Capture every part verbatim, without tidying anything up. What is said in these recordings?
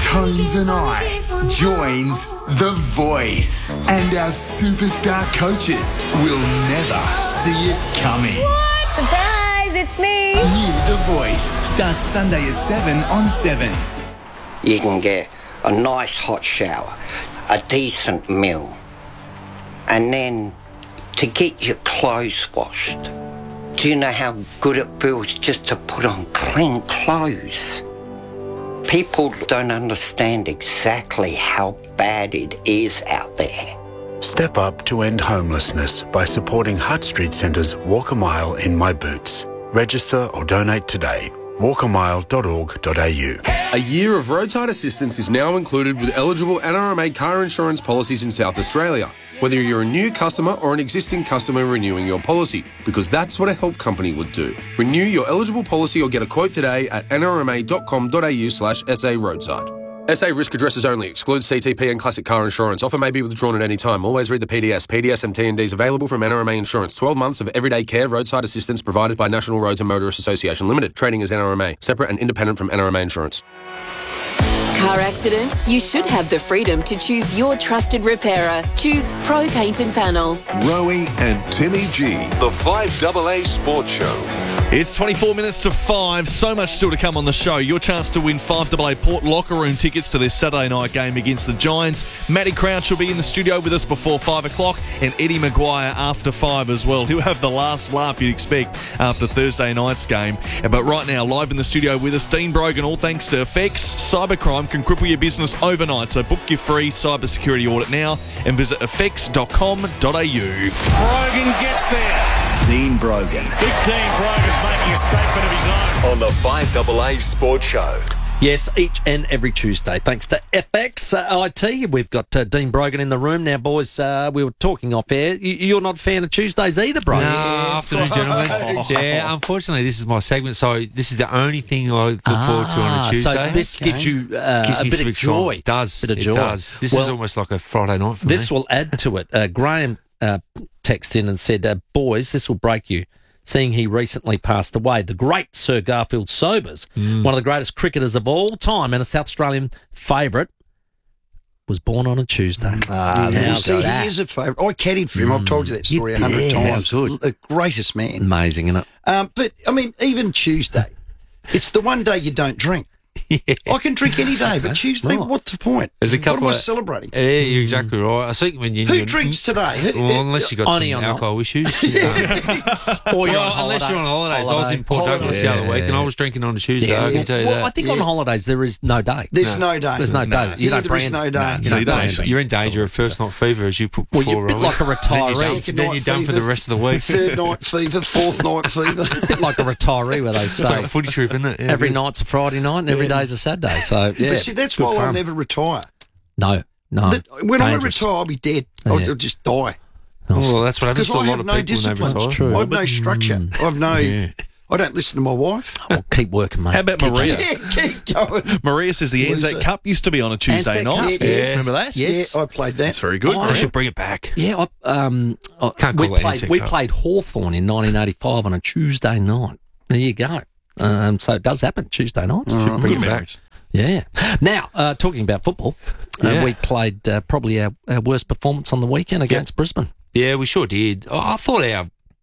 Tones and I joins The Voice, and our superstar coaches will never see it coming. What? Surprise, it's me. New The Voice starts Sunday at seven on seven. You can get a nice hot shower, a decent meal, and then to get your clothes washed. Do you know how good it feels just to put on clean clothes? People don't understand exactly how bad it is out there. Step up to end homelessness by supporting Hutt Street Centre's Walk a Mile in My Boots. Register or donate today. walk a mile dot org dot a u. A year of roadside assistance is now included with eligible N R M A car insurance policies in South Australia, whether you're a new customer or an existing customer renewing your policy, because that's what a help company would do. Renew your eligible policy or get a quote today at n r m a dot com dot a u slash s a roadside. S A risk addresses only. Excludes C T P and classic car insurance. Offer may be withdrawn at any time. Always read the P D S. P D S and T and Ds available from N R M A Insurance. twelve months of everyday care roadside assistance provided by National Roads and Motorists Association Limited. Trading as N R M A. Separate and independent from N R M A Insurance. Car accident? You should have the freedom to choose your trusted repairer. Choose Pro Paint and Panel. Rowie and Timmy G, the five A A Sports Show. It's twenty-four minutes to five. So much still to come on the show. Your chance to win five A A Port locker room tickets to this Saturday night game against the Giants. Matty Crouch will be in the studio with us before five o'clock, and Eddie Maguire after five as well. He'll have the last laugh you'd expect after Thursday night's game. But right now, live in the studio with us, Dean Brogan, all thanks to Effects. Cybercrime can cripple your business overnight, so book your free cybersecurity audit now and visit effects dot com dot a u. Brogan gets there. Dean Brogan. Big Dean Brogan's making a statement of his own. On the five A A Sports Show. Yes, each and every Tuesday. Thanks to F X uh, I T. We've got uh, Dean Brogan in the room. Now, boys, uh, we were talking off air. You, you're not a fan of Tuesdays either, Brogan. No, afternoon, gentlemen. Oh. Yeah, unfortunately, this is my segment, so this is the only thing I look ah, forward to on a Tuesday. So this okay. gives you uh, gives a me bit of joy. It does. Bit of it joy. does. This well, is almost like a Friday night for this me. will add to it. Uh, Graham uh, texted in and said, uh, boys, this will break you. Seeing he recently passed away, the great Sir Garfield Sobers, mm. one of the greatest cricketers of all time and a South Australian favourite, was born on a Tuesday. Ah, yeah. See, he that. is a favourite. I caddied for him. Mm. I've told you that story a hundred times. The greatest man. Amazing, isn't it? Um, but, I mean, even Tuesday, it's the one day you don't drink. Yeah. I can drink any day, but Tuesday, oh. what's the point? There's a couple what am I of, celebrating? Yeah, you're exactly right. I think when you who drinks today? Well, unless you got Only some alcohol not. issues, you know. or you're well, unless you're on holidays. Holiday. I was in Port Douglas yeah. the other week, and I was drinking on a Tuesday. Yeah. I can tell you well, that. I think yeah. on holidays there is no day. There's no, no day. There's no, no day. You yeah, don't there brand, is no day. No, you don't brand. brand. You're in danger of first night fever, as you put well, before. You're a bit like a retiree. Then you're done for the rest of the week. Third night fever, fourth night fever. A bit like a retiree, where they say. It's like a footy trip, isn't it? Every night's a Friday night, and every day's a Saturday. So yeah. But see, that's why I'll never retire. No, no. The, when Dangerous. I retire, I'll be dead. I'll, yeah. I'll just die. Oh, well, that's what happens to a lot have of no people discipline. when they retire. I have no structure. Mm. I have no... Yeah. I don't listen to my wife. I'll keep working, mate. How about keep Maria? Yeah, keep going. Maria says the Anzac Cup used to be on a Tuesday Anzac night. Cup, yes. Remember that? Yes. Yeah, I played that. That's very good. Oh, I should bring it back. Yeah, I, um, I, Can't we call it played. Anzac We Cup. played Hawthorn in nineteen eighty-five on a Tuesday night. There you go. Um, so it does happen Tuesday nights. Uh, Bring it back. Yeah. Now, uh, talking about football, yeah. uh, we played uh, probably our, our worst performance on the weekend against yeah. Brisbane. Yeah, we sure did. I thought our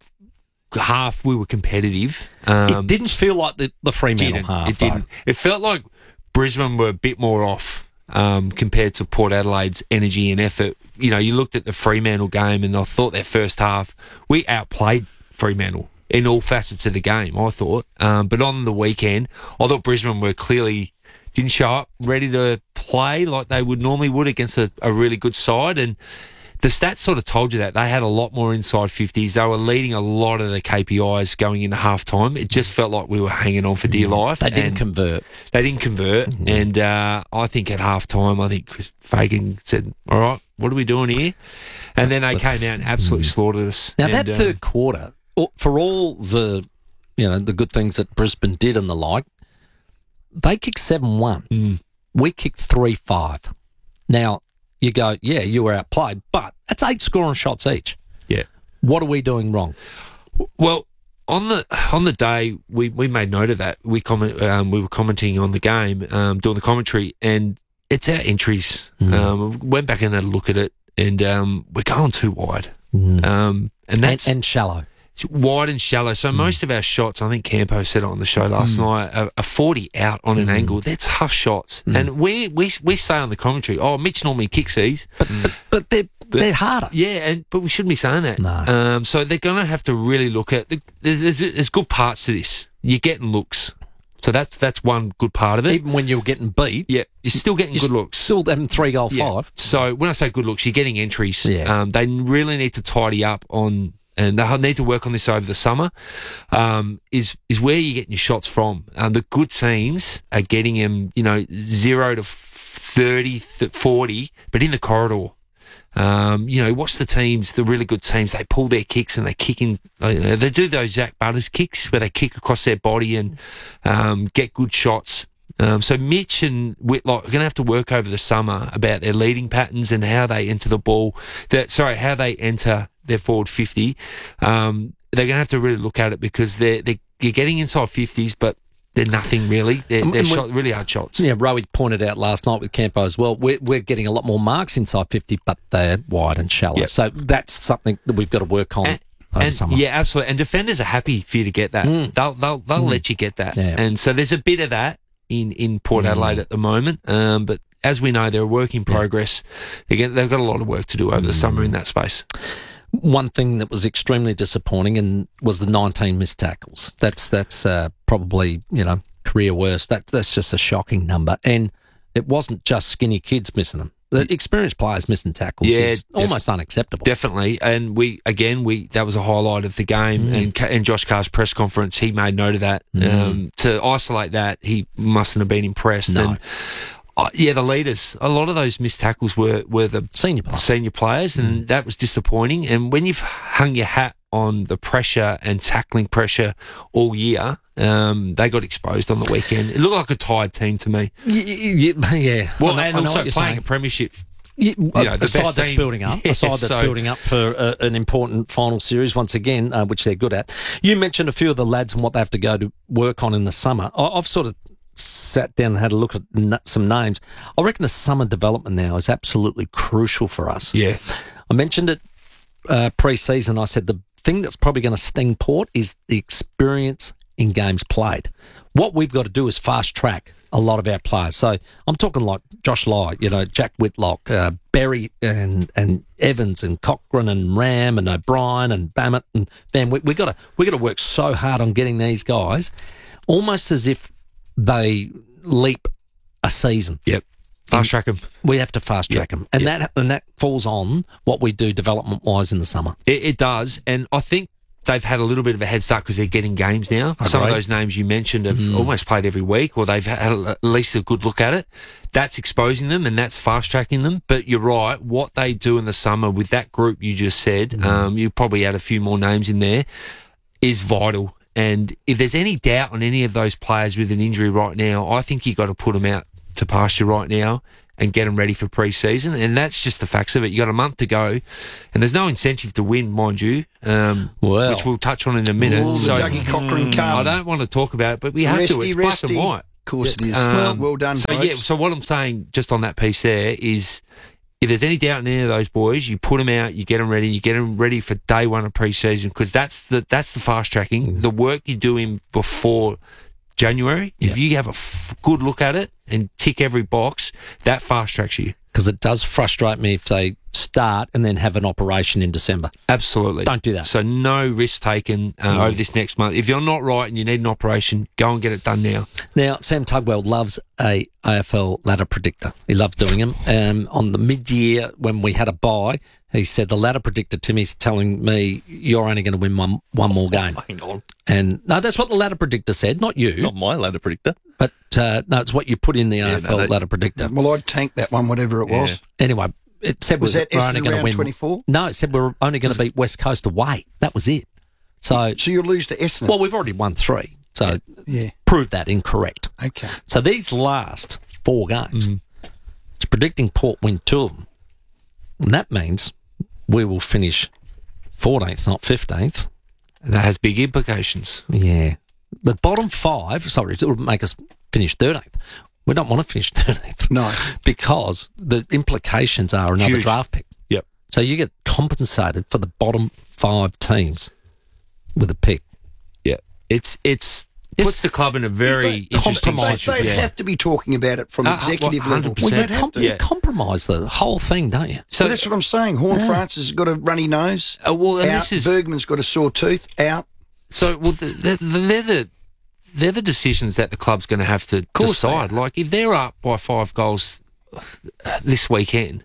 half we were competitive. Um, it didn't feel like the, the Fremantle didn't, half. It didn't. Though. It felt like Brisbane were a bit more off um, compared to Port Adelaide's energy and effort. You know, you looked at the Fremantle game and I thought their first half, we outplayed Fremantle in all facets of the game, I thought. Um, but on the weekend, I thought Brisbane were clearly... didn't show up ready to play like they would normally would against a, a really good side. And the stats sort of told you that. They had a lot more inside fifties. They were leading a lot of the K P Is going into half-time. It just felt like we were hanging on for dear life. They didn't convert. They didn't convert. Mm-hmm. And uh, I think at half-time, I think Fagan said, all right, what are we doing here? And then they Let's, came out and absolutely mm. slaughtered us. Now, and, that uh, third quarter, for all the, you know, the good things that Brisbane did and the like, they kicked seven one. Mm. We kicked three five. Now, you go, yeah, you were outplayed, but that's eight scoring shots each. Yeah. What are we doing wrong? Well, on the on the day, we, we made note of that. We comment, um, we were commenting on the game, um, doing the commentary, and it's our entries. Mm. Um, went back and had a look at it, and um, we're going too wide. Mm. Um, and that's and, and shallow. Wide and shallow. So mm. most of our shots, I think Campo said it on the show last mm. night, are, are forty out on an mm. angle. They're tough shots. Mm. And we, we we say on the commentary, oh, Mitch normally kicks these. But, but, but they're but, they're harder. Yeah, and but we shouldn't be saying that. No. Um, so they're going to have to really look at, the, there's, there's good parts to this. You're getting looks. So that's that's one good part of it. Even when you're getting beat. Yeah, you're still getting you're good looks. Still having three goal yeah. five. So when I say good looks, you're getting entries. Yeah. Um, they really need to tidy up on, and they need to work on this over the summer, um, is is where you're getting your shots from. Um, the good teams are getting them, you know, zero to thirty, forty, but in the corridor. Um, you know, watch the teams, the really good teams, they pull their kicks and they kick in, uh, they do those Zach Butters kicks where they kick across their body and um, get good shots. Um, so Mitch and Whitlock are going to have to work over the summer about their leading patterns and how they enter the ball, that, sorry, how they enter their forward fifty. Um, they're going to have to really look at it because they're, they're, they're getting inside fifties, but they're nothing really. They're, they're shot, really hard shots. Yeah, Rowie pointed out last night with Campo as well. We're, we're getting a lot more marks inside fifty, but they're wide and shallow. Yep. So that's something that we've got to work on. And, over and, summer. Yeah, absolutely. And defenders are happy for you to get that. Mm. They'll they'll they'll mm. let you get that. Yeah. And so there's a bit of that in, in Port Adelaide mm. at the moment. Um, but as we know, they're a work in progress. Yeah. Again, they've got a lot of work to do over mm. the summer in that space. One thing that was extremely disappointing and was the nineteen missed tackles. That's that's uh, probably, you know, career worst. That, that's just a shocking number. And it wasn't just skinny kids missing them. The experienced players missing tackles yeah, is def- almost unacceptable. Definitely. And we, again, we that was a highlight of the game. Mm. And, and Josh Carr's press conference, he made note of that. Mm. Um, to isolate that, he mustn't have been impressed. No. And, uh, yeah, the leaders, a lot of those missed tackles were, were the senior players, senior players and mm. that was disappointing. And when you've hung your hat on the pressure and tackling pressure all year, um, they got exposed on the weekend. It looked like a tired team to me. Yeah. yeah. Well, know, and also playing saying. a premiership. Yeah, you know, a side that's team. building up, yeah, a side that's so. building up for uh, an important final series once again, uh, which they're good at. You mentioned a few of the lads and what they have to go to work on in the summer. I- I've sort of sat down and had a look at n- some names. I reckon the summer development now is absolutely crucial for us. Yeah, I mentioned it uh, pre-season. I said the thing that's probably going to sting Port is the experience in games played. What we've got to do is fast track a lot of our players. So I'm talking like Josh Lai, you know, Jack Whitlock, uh, Berry and and Evans and Cochran and Ram and O'Brien and Bammett and Van. We, we got to we got to work so hard on getting these guys, almost as if they leap a season. Yep. Fast track them. We have to fast track yep. them, and yep. that and that falls on what we do development wise in the summer. It, it does, and I think they've had a little bit of a head start because they're getting games now. Okay. Some of those names you mentioned have mm. almost played every week, or they've had at least a good look at it. That's exposing them, and that's fast tracking them. But you're right, what they do in the summer with that group you just said, mm. um, you probably add a few more names in there, is vital. And if there's any doubt on any of those players with an injury right now, I think you've got to put them out to pasture right now and get them ready for pre-season. And that's just the facts of it. You got a month to go, and there's no incentive to win, mind you, um, well, which we'll touch on in a minute. Ooh, so, the Dougie Cochran mm, I don't want to talk about it, but we have resty, to. It's resty. black and white. Of course it is. Um, well, well done, So, folks. yeah, so what I'm saying just on that piece there is, if there's any doubt in any of those boys, you put them out, you get them ready, you get them ready for day one of pre-season, because that's the that's the fast tracking. Mm. The work you do in before January, yeah. if you have a f- good look at it and tick every box, that fast tracks you. Because it does frustrate me if they start and then have an operation in December. Absolutely. Don't do that. So no risk taken uh, mm. over this next month. If you're not right and you need an operation, go and get it done now. Now, Sam Tugwell loves a A F L ladder predictor. He loves doing them. Um, on the mid-year, when we had a bye, he said, the ladder predictor, Timmy's telling me you're only going to win one, one more game. Hang on. And no, that's what the ladder predictor said, not you. Not my ladder predictor. But uh, no, it's what you put in the yeah, A F L no, that, ladder predictor. Well, I'd tank that one, whatever it was. Yeah. Anyway, it said was we're, that we're only going to win twenty-four? No, it said we're only going to beat West Coast away. That was it. So, so you'll lose to Essendon. Well, we've already won three. So yeah. prove that incorrect. Okay. So these last four games, mm. it's predicting Port win two of them. And that means we will finish fourteenth, not fifteenth. That has big implications. Yeah. The bottom five, sorry, it will make us finish thirteenth. We don't want to finish thirteenth. No. Because the implications are another Huge. draft pick. Yep. So you get compensated for the bottom five teams with a pick. Yeah. It's it's puts the club in a very interesting compromise. position. They'd Yeah. have to be talking about it from Uh, executive well, level. one hundred percent. Well, they'd have Com- to. You compromise the whole thing, don't you? So that's what I'm saying. Horn Francis has got a runny nose. Uh, well, and out. this is Bergman's got a sore tooth. Out. so. Well, the, the, the, they're the they're the decisions that the club's going to have to course they decide. Like if they're up by five goals this weekend.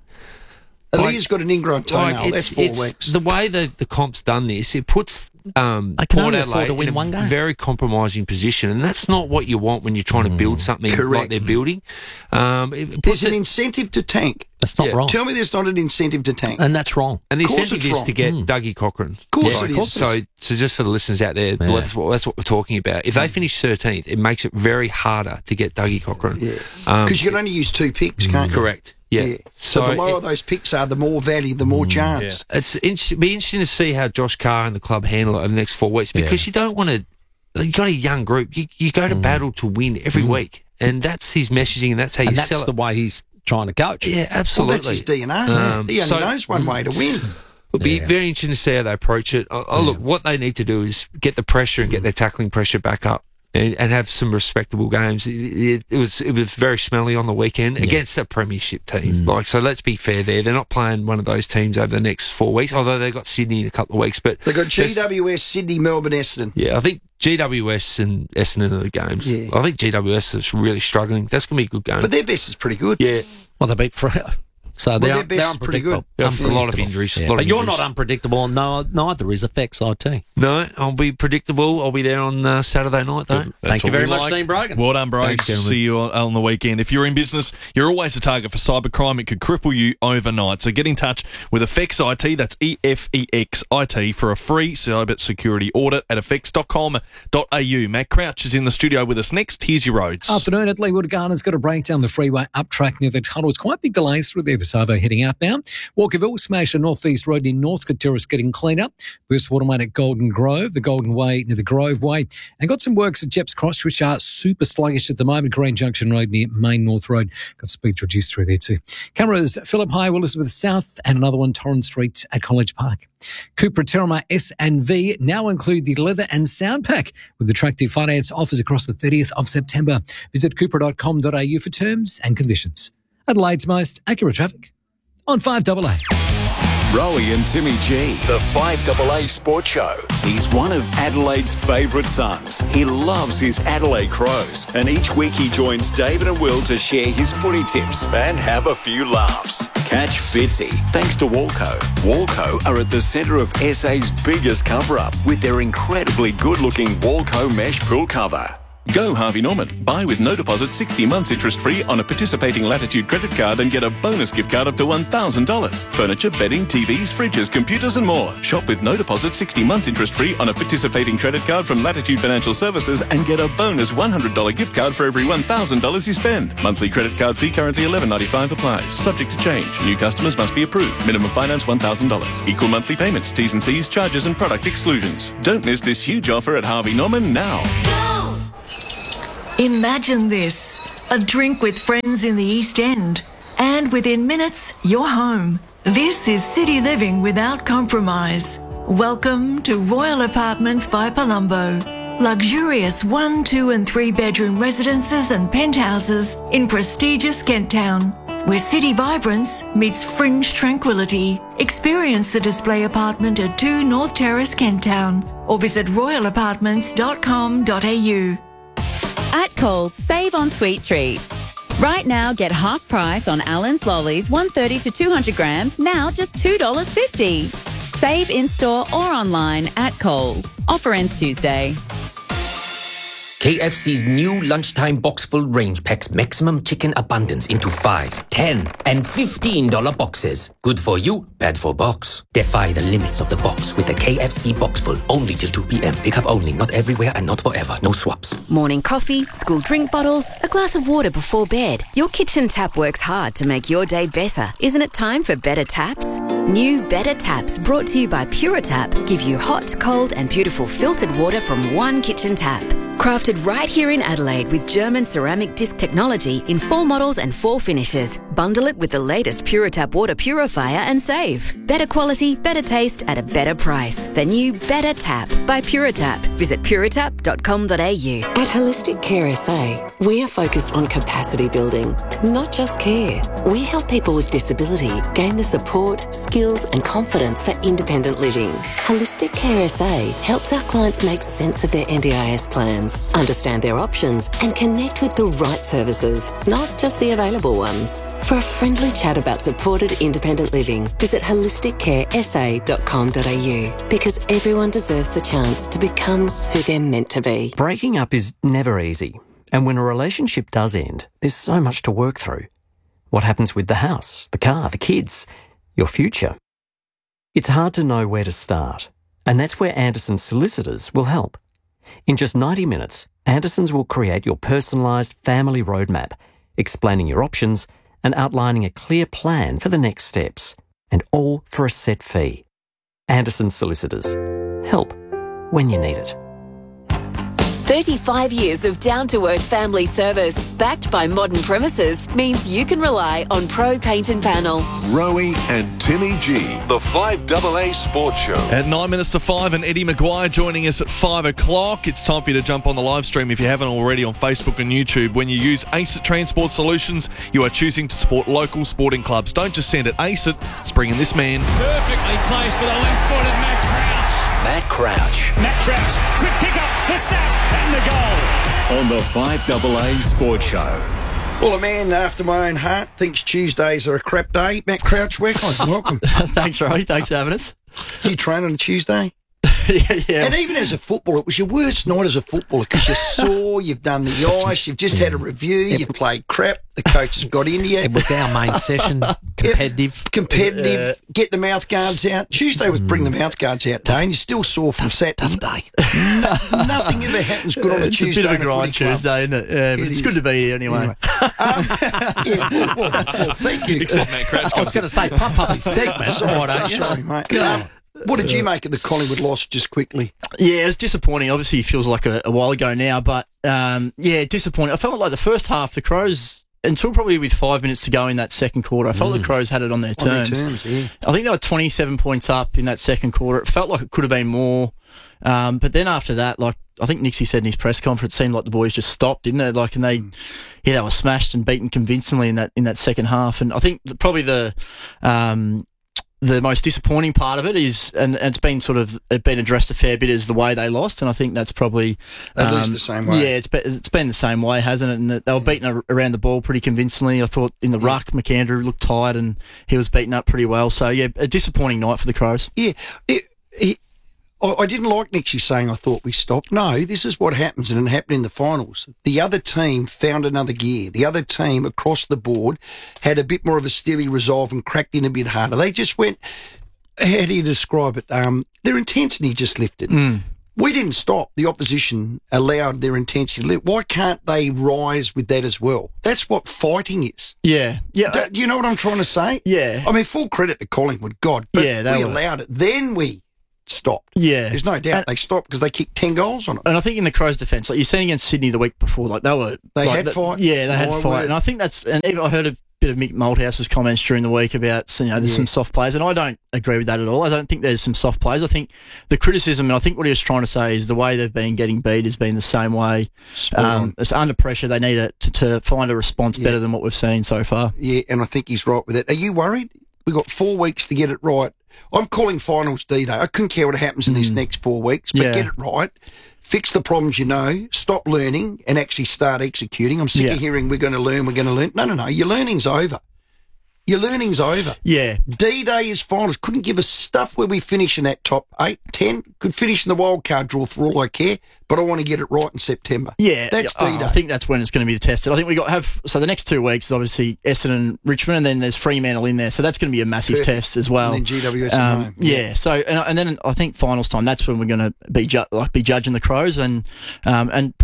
Alia's got an ingrown toenail. Like, That's it's, four it's weeks. the way the, the comp's done this, it puts um, They can Port only afford Adelaide to win in a one game. very compromising position, and that's not what you want when you're trying to build something Correct. like they're building. Um, it There's puts an it- incentive to tank. That's not Yeah. wrong. Tell me there's not an incentive to tank. And that's wrong. and the Of course incentive it's is to wrong. get Dougie Cochran. Of course it is. So, so just for the listeners out there, Yeah. that's, what, that's what we're talking about. If they finish thirteenth, it makes it very harder to get Dougie Cochran. Yeah. Um, Because you can only use two picks, can't you? correct. Yeah. So, the lower it- those picks are, the more value, the more chance. It's in- be interesting to see how Josh Carr and the club handle it over the next four weeks because you don't want to. You got a young group. You you go to battle to win every week, and that's his messaging, and that's how And you that's sell the it. way he's trying to coach. Yeah, Well, absolutely. that's his D N A. Um, he only so- knows one way to win. It'll be Yeah. very interesting to see how they approach it. Oh, oh, look, what they need to do is get the pressure and get their tackling pressure back up. And, and have some respectable games. It, it, it was it was very smelly on the weekend against a premiership team. Like so, let's be fair there. They're not playing one of those teams over the next four weeks. Although they've got Sydney in a couple of weeks, but They've got G there's- W S, Sydney, Melbourne, Essendon. Yeah, I think G W S and Essendon are the games. Yeah. I think G W S is really struggling. That's going to be a good game. But their best is pretty good. yeah, Well, they beat Freo. So they're, their best they're is pretty good. unpredictable. They've got a lot of Unpredictable. injuries. Yeah. A lot of But you're injuries. not unpredictable, and no, neither is Effects I T. no, I'll be predictable. I'll be there on uh, Saturday night, though. Good. Thank That's you what very we much, like. Dean Brogan. Well done, Brogan. Thanks, gentlemen. See you on, on the weekend. If you're in business, you're always a target for cybercrime. It could cripple you overnight. So get in touch with Effects I T. That's E F E X I T for a free cyber security audit at effects dot com dot a u. Matt Crouch is in the studio with us next. Here's your roads. Afternoon at Leeward Gardens. Got a breakdown the freeway up track near the tunnel. It's quite big delays through there this Arvo heading out now. Walkerville, smash the North East Road in Northcote Terrace getting cleaned up. Burst Waterway at Golden Grove, the Golden Way near the Grove Way. And got some works at Jeps Cross, which are super sluggish at the moment. Green Junction Road near Main North Road. Got speeds reduced through there too. Cameras, Phillip High, Elizabeth South, and another one, Torrens Street at College Park. Cupra Terramar S and V now include the leather and sound pack with attractive finance offers across the thirtieth of September. Visit cupra dot com dot a u for terms and conditions. Adelaide's most accurate traffic on five double A. Rowie and Timmy G, the five double A Sports Show. He's one of Adelaide's favourite sons. He loves his Adelaide Crows, and each week he joins David and Will to share his footy tips and have a few laughs. Catch Fitzy thanks to Walco. Walco are at the centre of S A's biggest cover-up with their incredibly good-looking Walco mesh pool cover. Go Harvey Norman. Buy with no deposit sixty months interest-free on a participating Latitude credit card and get a bonus gift card up to one thousand dollars. Furniture, bedding, T Vs, fridges, computers and more. Shop with no deposit sixty months interest-free on a participating credit card from Latitude Financial Services and get a bonus one hundred dollars gift card for every one thousand dollars you spend. Monthly credit card fee currently eleven ninety-five applies. Subject to change. New customers must be approved. Minimum finance one thousand dollars. Equal monthly payments. T's and C's, charges and product exclusions. Don't miss this huge offer at Harvey Norman now. Imagine this, a drink with friends in the East End, and within minutes, you're home. This is city living without compromise. Welcome to Royal Apartments by Palumbo. Luxurious one, two and three bedroom residences and penthouses in prestigious Kent Town, where city vibrance meets fringe tranquility. Experience the display apartment at two North Terrace, Kent Town, or visit royal apartments dot com dot a u. At Coles, save on sweet treats. Right now, get half price on Allen's Lollies, one thirty to two hundred grams, now just two dollars fifty. Save in-store or online at Coles. Offer ends Tuesday. K F C's new lunchtime box full range packs maximum chicken abundance into five, ten, and fifteen dollar boxes. Good for you, bad for box. Defy the limits of the box with the K F C box full only till two p.m. Pickup only, not everywhere and not forever. No swaps. Morning coffee, school drink bottles, a glass of water before bed. Your kitchen tap works hard to make your day better. Isn't it time for better taps? New Better Taps, brought to you by Puratap, give you hot, cold and beautiful filtered water from one kitchen tap. Crafted right here in Adelaide with German ceramic disc technology in four models and four finishes. Bundle it with the latest Puritap water purifier and save. Better quality, better taste at a better price. The new Better Tap by Puritap. Visit puritap dot com dot a u. At Holistic Care S A, we are focused on capacity building, not just care. We help people with disability gain the support, skills and confidence for independent living. Holistic Care S A helps our clients make sense of their N D I S plans, understand their options and connect with the right services, not just the available ones. For a friendly chat about supported independent living, visit holistic care s a dot com dot a u, because everyone deserves the chance to become who they're meant to be. Breaking up is never easy, and when a relationship does end, there's so much to work through. What happens with the house, the car, the kids, your future? It's hard to know where to start, and that's where Anderson Solicitors will help. In just ninety minutes, Andersons will create your personalised family roadmap, explaining your options and outlining a clear plan for the next steps, and all for a set fee. Anderson Solicitors. Help when you need it. thirty-five years of down-to-earth family service, backed by modern premises, means you can rely on Pro Paint and Panel. Rowie and Timmy G, the five double A Sports Show. At nine minutes to five, and Eddie Maguire joining us at five o'clock. It's time for you to jump on the live stream if you haven't already on Facebook and YouTube. When you use ACET Transport Solutions, you are choosing to support local sporting clubs. Don't just send it ACET, it's bringing this man. Perfectly placed for the left-footed Matt Crouch. Matt Crouch. Matt Crouch, quick pick up, the snap, and the goal. On the five double A Sports Show. Well, a man after my own heart thinks Tuesdays are a crap day. Matt Crouch, welcome. Thanks, Roy. Thanks for having us. Do you train on a Tuesday? yeah, yeah. And even as a footballer, it was your worst night as a footballer because you're sore, you've done the ice, you've just had a review, you've played crap, the coach has got into you. It was our main session, competitive. Yep, competitive, uh, get the mouth guards out. Tuesday was bring the mouth guards out day, and you're still sore from Saturday. Tough day. No, nothing ever happens good on a it's Tuesday. It's a bit of a grind Tuesday, isn't it? Yeah, but it it's is. Good to be here anyway. anyway. um, yeah, well, well, well, thank you. Except Matt Crouch. I was going to say, pump up his segment. Sorry, don't you? Sorry, mate. Um, what did you make of the Collingwood loss, just quickly? Yeah, it was disappointing. Obviously, it feels like a, a while ago now, but um, yeah, disappointing. I felt like the first half, the Crows, until probably with five minutes to go in that second quarter, I felt mm. the Crows had it on their terms. On their terms, yeah. I think they were twenty-seven points up in that second quarter. It felt like it could have been more. Um, but then after that, like I think Nixie said in his press conference, it seemed like the boys just stopped, didn't it? Like, and they, mm. yeah, they were smashed and beaten convincingly in that in that second half. And I think the, probably the um, the most disappointing part of it is, and it's been sort of it's been addressed a fair bit, is the way they lost. And I think that's probably they um, lose the same way. Yeah, it's been, it's been the same way, hasn't it? And they were beaten around the ball pretty convincingly. I thought in the yeah. ruck, McAndrew looked tired and he was beaten up pretty well. So yeah, a disappointing night for the Crows. Yeah. It, it, I didn't like Nixie saying I thought we stopped. No, this is what happens, and it happened in the finals. The other team found another gear. The other team across the board had a bit more of a steely resolve and cracked in a bit harder. They just went, how do you describe it? Um, their intensity just lifted. Mm. We didn't stop. The opposition allowed their intensity to lift. Why can't they rise with that as well? That's what fighting is. Yeah. yeah. Do, do you know what I'm trying to say? Yeah. I mean, full credit to Collingwood, God, but yeah, we were. allowed it. Then we stopped. Yeah. There's no doubt and, they stopped because they kicked ten goals on them. And I think in the Crows' defence, like you're seeing against Sydney the week before, like they were... They like, had the, fight. Yeah, they had My fight. word. And I think that's... And even I heard a bit of Mick Malthouse's comments during the week about, you know, there's yeah. some soft players, and I don't agree with that at all. I don't think there's some soft players. I think the criticism, and I think what he was trying to say is the way they've been getting beat has been the same way. Um, it's under pressure. They need it to, to find a response yeah. better than what we've seen so far. Yeah, and I think he's right with it. Are you worried? We've got four weeks to get it right. I'm calling finals D-Day. I couldn't care what happens in mm. these next four weeks, but yeah. get it right. Fix the problems you know. Stop learning and actually start executing. I'm sick yeah. of hearing we're going to learn, we're going to learn. No, no, no. Your learning's over. Your learning's over. Yeah. D-Day is finals. Couldn't give us stuff where we finish in that top eight, ten. Could finish in the wild card draw for all I care, but I want to get it right in September. Yeah. That's oh, D-Day. I think that's when it's going to be tested. I think we got have so the next two weeks is obviously Essendon and Richmond, and then there's Fremantle in there, so that's going to be a massive Perfect. test as well. And then G W S um, and home. Yeah. yeah. So and, and then I think finals time. That's when we're going to be ju- like be judging the Crows and um, and probably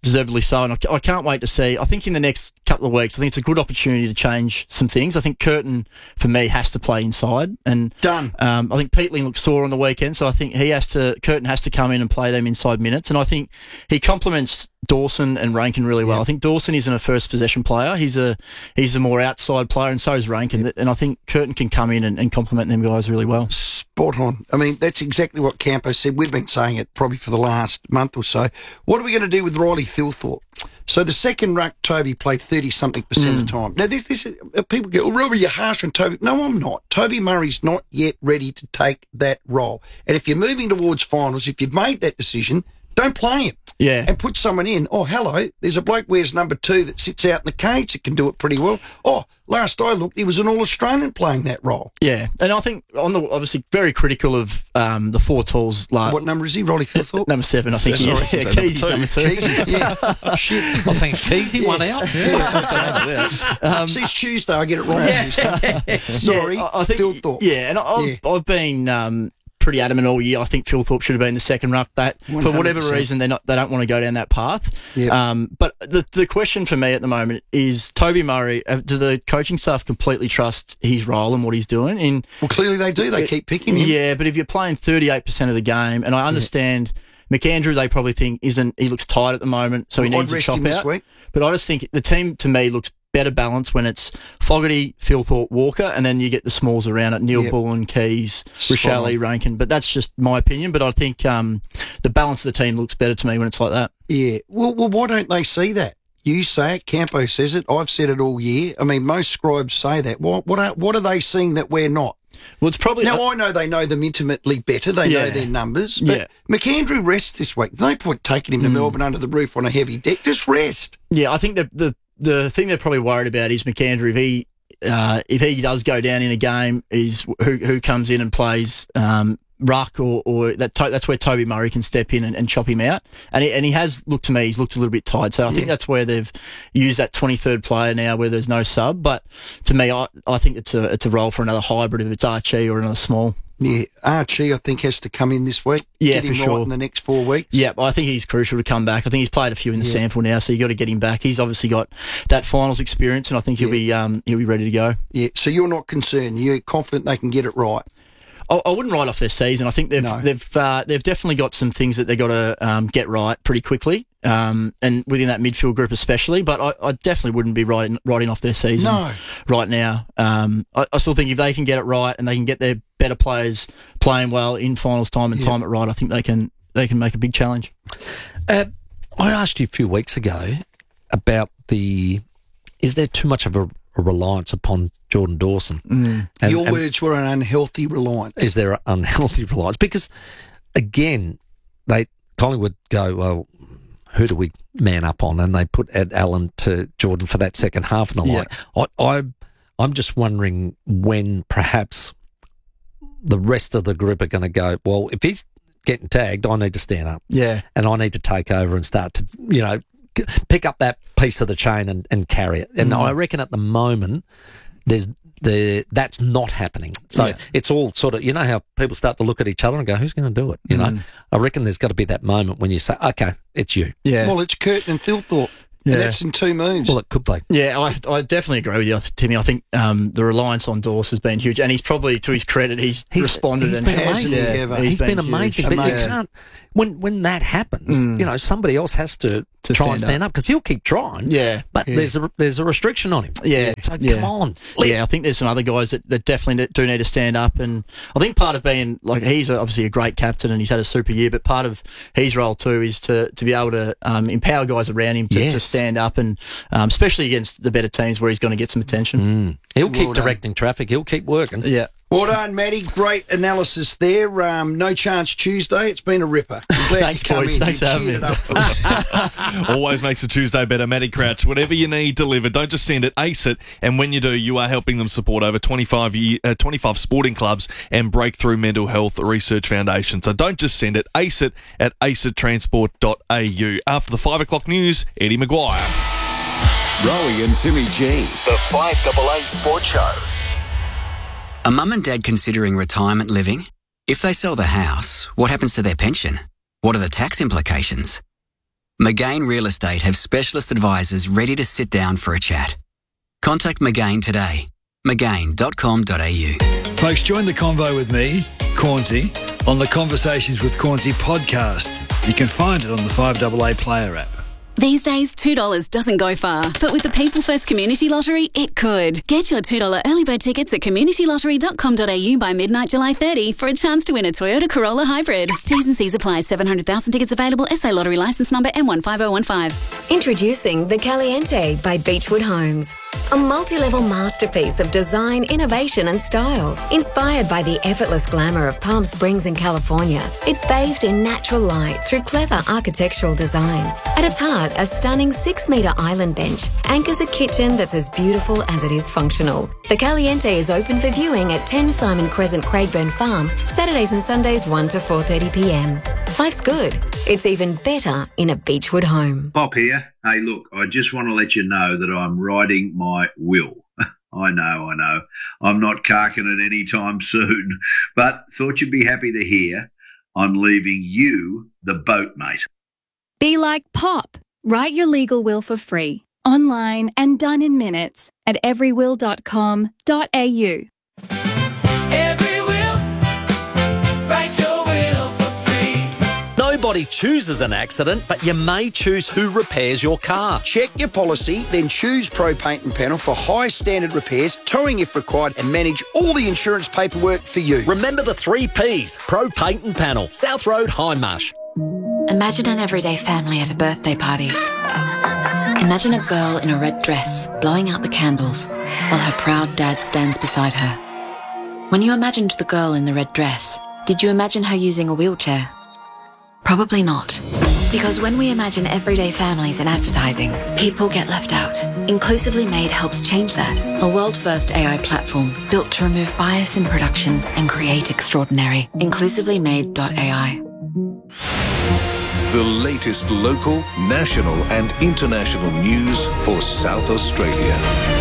deservedly so. And I, I can't wait to see. I think in the next couple of weeks, I think it's a good opportunity to change some things. I think Curtin, for me, has to play inside. And Done. Um, I think Peatling looked sore on the weekend, so I think he has to. Curtin has to come in and play them inside minutes. And I think he complements Dawson and Rankin really well. Yeah. I think Dawson isn't a first possession player. He's a he's a more outside player, and so is Rankin. Yeah. And I think Curtin can come in and, and complement them guys really well. Spot on. I mean, that's exactly what Campo said. We've been saying it probably for the last month or so. What are we going to do with Riley Thilthorpe? So the second ruck, Toby played thirty-something percent mm. of the time. Now, this, this is, people go, oh, Robbie, you're harsh on Toby. No, I'm not. Toby Murray's not yet ready to take that role. And if you're moving towards finals, if you've made that decision, don't play him. Yeah. And put someone in. Oh, hello, there's a bloke wears number two that sits out in the cage that can do it pretty well. Oh, last I looked, he was an All-Australian playing that role. Yeah. And I think, on the obviously, very critical of um, the four tools. Like, what number is he, Riley Thilthorpe? Number seven, I think. Seven, yeah, sorry, yeah, number Keezy, two. number two. Keezy, yeah. Shit. I was thinking Keezy yeah. one out. Yeah. yeah. Um, See, it's Tuesday, I get it wrong. Yeah. Sorry, yeah, I think, Thilthorpe. Yeah, and I've, yeah. I've been... Um, pretty adamant all year. I think Thilthorpe should have been the second ruck. That for whatever one hundred percent. reason they not they don't want to go down that path. Yep. Um, but the the question for me at the moment is Toby Murray. Uh, do the coaching staff completely trust his role and what he's doing? In well, clearly they do. They keep picking him. Yeah, but if you're playing thirty-eight percent of the game, and I understand yeah. McAndrew, they probably think isn't he looks tired at the moment, so he well, needs I'd a rest chop him out. This week. But I just think the team to me looks better balanced when it's Fogarty, Thilthorpe, Walker, and then you get the smalls around it, Neil yep. Bullen, Keys, Rochelle, Rankin. But that's just my opinion. But I think um, the balance of the team looks better to me when it's like that. Yeah. Well, well, why don't they see that? You say it, Campo says it, I've said it all year. I mean, most scribes say that. What, what, are, what are they seeing that we're not? Well, it's probably... Now, I know they know them intimately better. They yeah. know their numbers. But yeah. McAndrew rests this week. No point taking him to mm. Melbourne under the roof on a heavy deck. Just rest. Yeah, I think the the the thing they're probably worried about is McAndrew. If he uh, if he does go down in a game, is who who comes in and plays um, ruck or or that to, that's where Toby Murray can step in and, and chop him out. And he, and he has looked to me, he's looked a little bit tired. So I yeah. think that's where they've used that twenty-third player now, where there's no sub. But to me, I I think it's a it's a role for another hybrid if it's Archie or another small. Yeah, Archie, I think, has to come in this week. Yeah, get him for right sure. in the next four weeks. Yeah, I think he's crucial to come back. I think he's played a few in the yeah. sample now, so you got to get him back. He's obviously got that finals experience, and I think he'll yeah. be um, he'll be ready to go. Yeah. So you're not concerned? You're confident they can get it right? I, I wouldn't write off their season. I think they've no. they've uh, they've definitely got some things that they've got to um, get right pretty quickly, um, and within that midfield group especially. But I, I definitely wouldn't be writing writing off their season no. right now. Um, I, I still think if they can get it right and they can get their better players playing well in finals time and yeah. time it right, I think they can they can make a big challenge. Uh, I asked you a few weeks ago about the is there too much of a, a reliance upon Jordan Dawson? Mm. And, Your and words were an unhealthy reliance. Is there an unhealthy reliance? Because again, they Collingwood go, well, who do we man up on? And they put Ed Allen to Jordan for that second half and the Yeah. like. I, I, I'm just wondering when perhaps the rest of the group are going to go, well, if he's getting tagged, I need to stand up. Yeah. And I need to take over and start to, you know, c- pick up that piece of the chain and, and carry it. And Mm. I reckon at the moment, there's the that's not happening. So Yeah. it's all sort of, you know how people start to look at each other and go, who's going to do it? You know, Mm. I reckon there's got to be that moment when you say, okay, it's you. Yeah. Well, it's Curtin and Thilthorpe. Yeah. And that's in two moves. Well, it could be. Yeah, I, I definitely agree with you, Timmy. I think um, the reliance on Dawes has been huge, and he's probably, to his credit, he's, He's- responded he's and been amazing. has, Hasn't he yeah, ever? he's been, huge. amazing, but you Amazing. can't. When when that happens, Mm. you know, somebody else has to, To try and stand stand up because he'll keep trying. Yeah. but Yeah. there's a there's a restriction on him. Yeah, so yeah. come on. Yeah, I think there's some other guys that, that definitely do need to stand up, and I think part of being like he's obviously a great captain and he's had a super year, but part of his role too is to, to be able to um, empower guys around him to, Yes. to stand up, and um, especially against the better teams where he's going to get some attention. Mm. He'll keep Well done. directing traffic. He'll keep working. Yeah. Well done, Matty. Great analysis there. Um, no Chance Tuesday. It's been a ripper. I'm glad Thanks, you come boys. in. Thanks You for having cheered me. it up for us. Always makes a Tuesday better. Matty Crouch, whatever you need delivered, don't just send it, ace it. And when you do, you are helping them support over twenty-five, year, uh, twenty-five sporting clubs and Breakthrough Mental Health Research Foundation. So don't just send it, ace it at ace it transport dot a u. After the five o'clock news, Eddie Maguire. Rowie and Timmy G, the five A A Sports Show. Are mum and dad considering retirement living? If they sell the house, what happens to their pension? What are the tax implications? Magain Real Estate have specialist advisors ready to sit down for a chat. Contact Magain today. magain dot com dot a u. Folks, join the convo with me, Cornsey, on the Conversations with Cornsey podcast. You can find it on the five A A Player app. These days, two dollars doesn't go far, but with the People First Community Lottery, it could. Get your two dollars early bird tickets at community lottery dot com dot a u by midnight July thirtieth for a chance to win a Toyota Corolla Hybrid. T's and C's apply. seven hundred thousand tickets available. S A Lottery licence number M one five oh one five. Introducing The Caliente by Beechwood Homes. A multi-level masterpiece of design, innovation and style. Inspired by the effortless glamour of Palm Springs in California, it's bathed in natural light through clever architectural design. At its heart, a stunning six-metre island bench anchors a kitchen that's as beautiful as it is functional. The Caliente is open for viewing at ten Simon Crescent, Craigburn Farm, Saturdays and Sundays one to four thirty p m. Life's good. It's even better in a Beechwood home. Pop here. Hey, look, I just want to let you know that I'm writing my will. I know, I know. I'm not carking it anytime soon, but thought you'd be happy to hear I'm leaving you the boat, mate. Be like Pop. Write your legal will for free, online and done in minutes at every will dot com dot a u. Nobody chooses an accident, but you may choose who repairs your car. Check your policy, then choose Pro Paint and Panel for high standard repairs, towing if required, and manage all the insurance paperwork for you. Remember the three Ps, Pro Paint and Panel, South Road, Hindmarsh. Imagine an everyday family at a birthday party. Imagine a girl in a red dress blowing out the candles while her proud dad stands beside her. When you imagined the girl in the red dress, did you imagine her using a wheelchair? Probably not. Because when we imagine everyday families in advertising, people get left out. Inclusively Made helps change that. A world-first A I platform built to remove bias in production and create extraordinary. inclusively made dot a i. The latest local, national and international news for South Australia.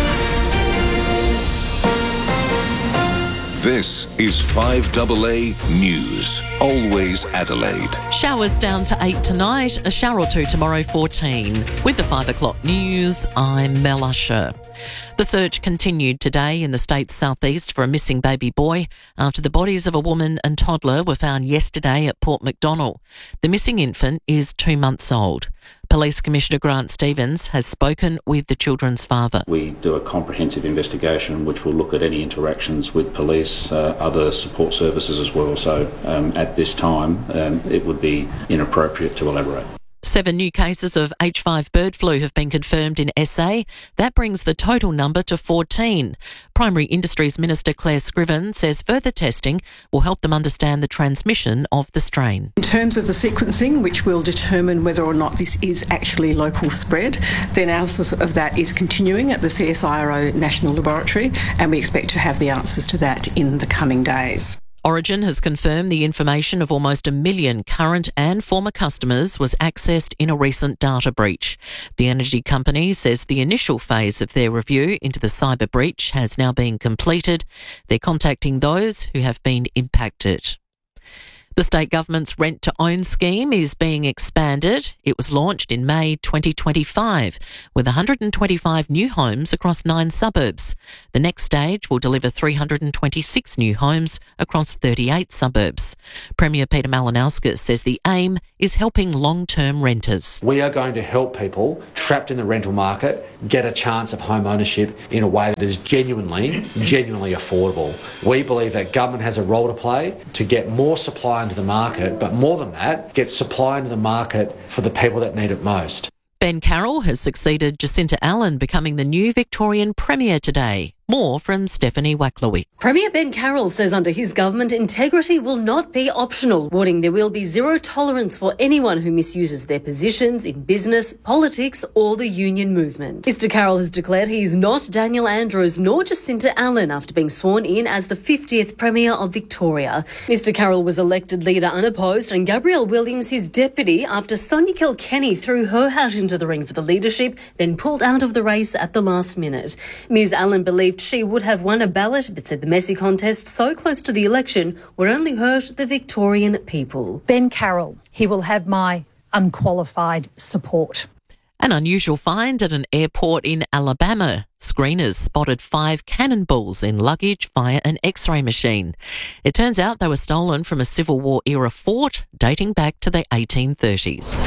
This is five A A News. Always Adelaide. Showers down to eight tonight, a shower or two tomorrow, fourteen. With the five o'clock news, I'm Mel Usher. The search continued today in the state's southeast for a missing baby boy after the bodies of a woman and toddler were found yesterday at Port Macdonnell. The missing infant is two months old. Police Commissioner Grant Stevens has spoken with the children's father. We do a comprehensive investigation which will look at any interactions with police, uh, other support services as well. So um, at this time, um, it would be inappropriate to elaborate. Seven new cases of H five bird flu have been confirmed in S A. That brings the total number to fourteen. Primary Industries Minister Claire Scriven says further testing will help them understand the transmission of the strain. In terms of the sequencing, which will determine whether or not this is actually local spread, the analysis of that is continuing at the C S I R O National Laboratory, and we expect to have the answers to that in the coming days. Origin has confirmed the information of almost a million current and former customers was accessed in a recent data breach. The energy company says the initial phase of their review into the cyber breach has now been completed. They're contacting those who have been impacted. The state government's rent-to-own scheme is being expanded. It was launched in May twenty twenty-five with one hundred twenty-five new homes across nine suburbs. The next stage will deliver three hundred twenty-six new homes across thirty-eight suburbs. Premier Peter Malinauskas says the aim is helping long-term renters. We are going to help people trapped in the rental market get a chance of home ownership in a way that is genuinely, genuinely affordable. We believe that government has a role to play to get more supply into the market, but more than that, get supply into the market for the people that need it most. Ben Carroll has succeeded Jacinta Allen, becoming the new Victorian Premier today. More from Stephanie Wacklowick. Premier Ben Carroll says under his government, integrity will not be optional, warning there will be zero tolerance for anyone who misuses their positions in business, politics or the union movement. Mister Carroll has declared he is not Daniel Andrews nor Jacinta Allen after being sworn in as the fiftieth Premier of Victoria. Mister Carroll was elected leader unopposed and Gabrielle Williams his deputy after Sonia Kilkenny threw her hat into the ring for the leadership, then pulled out of the race at the last minute. Miz Allen believed she would have won a ballot, but said the messy contest so close to the election would only hurt the Victorian people. Ben Carroll, he will have my unqualified support. An unusual find at an airport in Alabama. Screeners spotted five cannonballs in luggage via an X-ray machine. It turns out they were stolen from a Civil War era fort dating back to the eighteen thirties.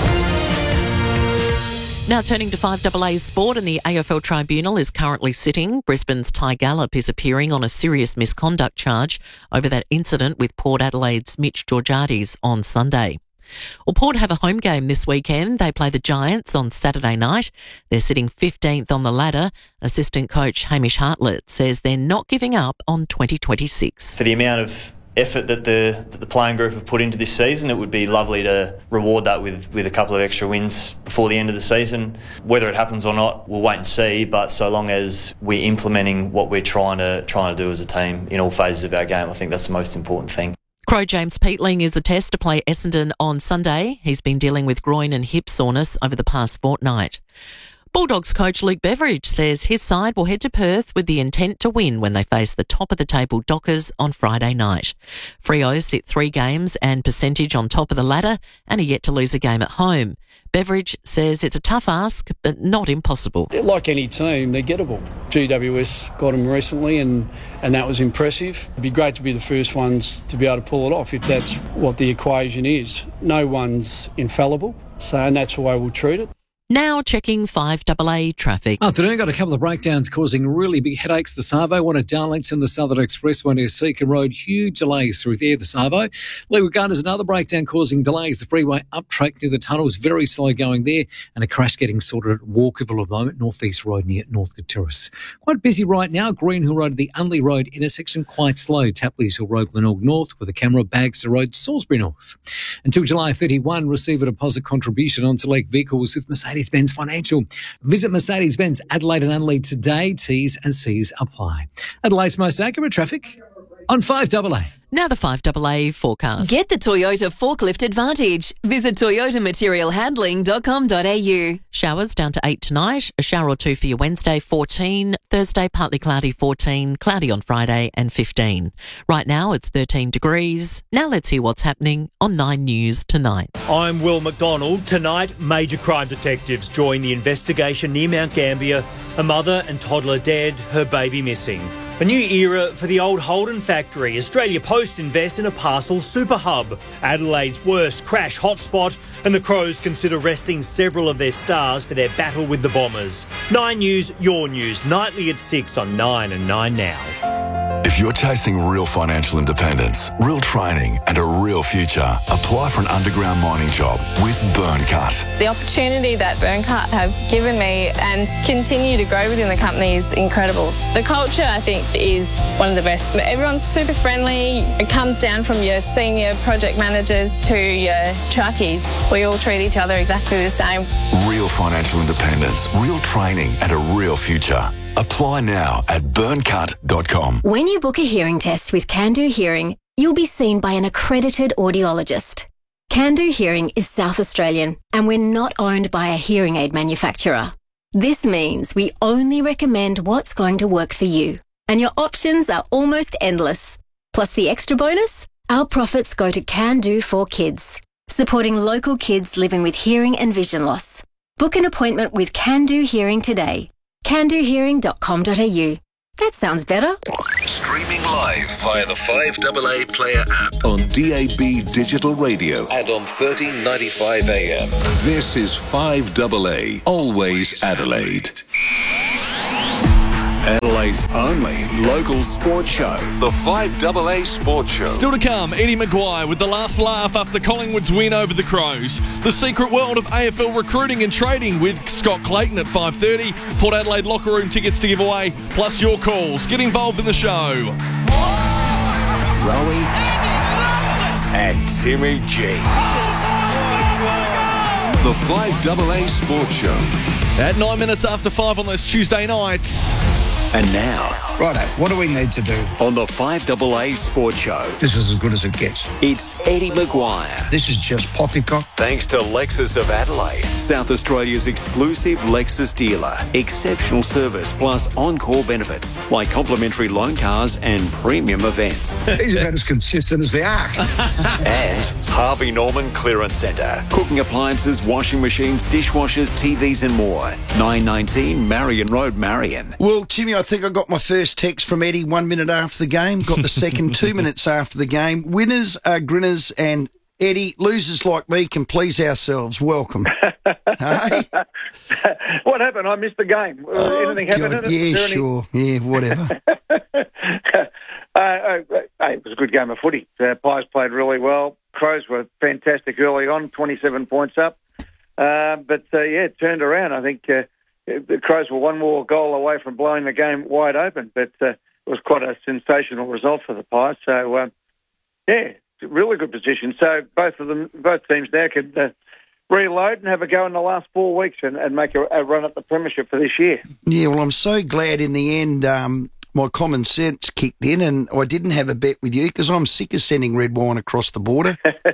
Now turning to five A A sport, and the A F L Tribunal is currently sitting. Brisbane's Ty Gallop is appearing on a serious misconduct charge over that incident with Port Adelaide's Mitch Georgiades on Sunday. Well, Port have a home game this weekend. They play the Giants on Saturday night. They're sitting fifteenth on the ladder. Assistant coach Hamish Hartlett says they're not giving up on twenty twenty-six. For the amount of effort that the that the playing group have put into this season, it would be lovely to reward that with, with a couple of extra wins before the end of the season. Whether it happens or not, we'll wait and see, but so long as we're implementing what we're trying to trying to do as a team in all phases of our game, I think that's the most important thing. Crow James Peatling is a test to play Essendon on Sunday. He's been dealing with groin and hip soreness over the past fortnight. Bulldogs coach Luke Beveridge says his side will head to Perth with the intent to win when they face the top-of-the-table Dockers on Friday night. Freos sit three games and percentage on top of the ladder and are yet to lose a game at home. Beveridge says it's a tough ask, but not impossible. Like any team, they're gettable. G W S got them recently and, and that was impressive. It'd be great to be the first ones to be able to pull it off if that's what the equation is. No one's infallible, so and that's the way we'll treat it. Now checking five A A traffic. Afternoon, got a couple of breakdowns causing really big headaches. The Savo, one at Darlington, the Southern Expressway near Seacombe Road, huge delays through there, the Savo. Leeward Gardens, another breakdown causing delays. The freeway up track near the tunnel is very slow going there, and a crash getting sorted at Walkerville at the moment, Northeast Road near Northcote Terrace. Quite busy right now. Greenhill Road at the Unley Road intersection, quite slow. Tapleys Hill Road, Glenelg North, with a camera, Bagster Road, Salisbury North. Until July thirty-first, receive a deposit contribution on select vehicles with Mercedes-Benz Financial. Visit Mercedes-Benz Adelaide and Adelaide today. T's and C's apply. Adelaide's most accurate traffic on five A A. Now the five A A forecast. Get the Toyota Forklift Advantage. Visit toyota material handling dot com dot a u. Showers down to eight tonight. A shower or two for your Wednesday, fourteen. Thursday, partly cloudy, fourteen. Cloudy on Friday and fifteen. Right now it's thirteen degrees. Now let's hear what's happening on Nine News tonight. I'm Will McDonald. Tonight, major crime detectives join the investigation near Mount Gambier. A mother and toddler dead, her baby missing. A new era for the old Holden factory. Australia Post invests in a parcel super hub. Adelaide's worst crash hotspot, and the Crows consider resting several of their stars for their battle with the Bombers. Nine News, your news, nightly at six on Nine and Nine Now. If you're chasing real financial independence, real training and a real future, apply for an underground mining job with Burncut. The opportunity that Burncut have given me and continue to grow within the company is incredible. The culture, I think, is one of the best. Everyone's super friendly. It comes down from your senior project managers to your truckies. We all treat each other exactly the same. Real financial independence, real training and a real future. Apply now at burncut dot com. When you book a hearing test with Candu Hearing, you'll be seen by an accredited audiologist. Candu Hearing is South Australian, and we're not owned by a hearing aid manufacturer. This means we only recommend what's going to work for you, and your options are almost endless. Plus the extra bonus, our profits go to Candu for Kids, supporting local kids living with hearing and vision loss. Book an appointment with Candu Hearing today. candu hearing dot com dot a u. That sounds better. Streaming live via the five A A Player app on D A B Digital Radio and on thirteen ninety-five A M. This is five A A, always Adelaide. Adelaide's only local sports show, the five A A Sports Show. Still to come, Eddie Maguire with the last laugh after Collingwood's win over the Crows. The secret world of A F L recruiting and trading with Scott Clayton at five thirty. Port Adelaide locker room tickets to give away, plus your calls. Get involved in the show. Rowie and Timmy G. The five A A Sports Show. At nine minutes after five on those Tuesday nights. And now, Righto, what do we need to do? on the five A A Sports Show, This is as good as it gets. it's Eddie Maguire. This is just poppycock. Thanks to Lexus of Adelaide, South Australia's exclusive Lexus dealer. Exceptional service plus on-call benefits like complimentary loan cars and premium events. He's about as consistent as the ark. And Harvey Norman Clearance Centre. Cooking appliances, washing machines, dishwashers, T Vs and more. nine nineteen Marion Road, Marion. Well, Timmy, I think I got my first text from Eddie one minute after the game, got the second two minutes after the game. Winners are grinners, and Eddie, losers like me can please ourselves. Welcome. Hey? What happened? I missed the game. Oh, Anything happened God. in it? Yeah, Is there any- sure. Yeah, whatever. uh, uh, hey, it was a good game of footy. Uh, Pies played really well. Crows were fantastic early on, twenty-seven points up. Uh, but, uh, yeah, it turned around. I think uh, the Crows were one more goal away from blowing the game wide open, but uh, it was quite a sensational result for the Pies. So, uh, yeah, really good position. So both of them, both teams now could uh, reload and have a go in the last four weeks and, and make a, a run at the premiership for this year. Yeah, well, I'm so glad in the end um, my common sense kicked in and I didn't have a bet with you because I'm sick of sending red wine across the border.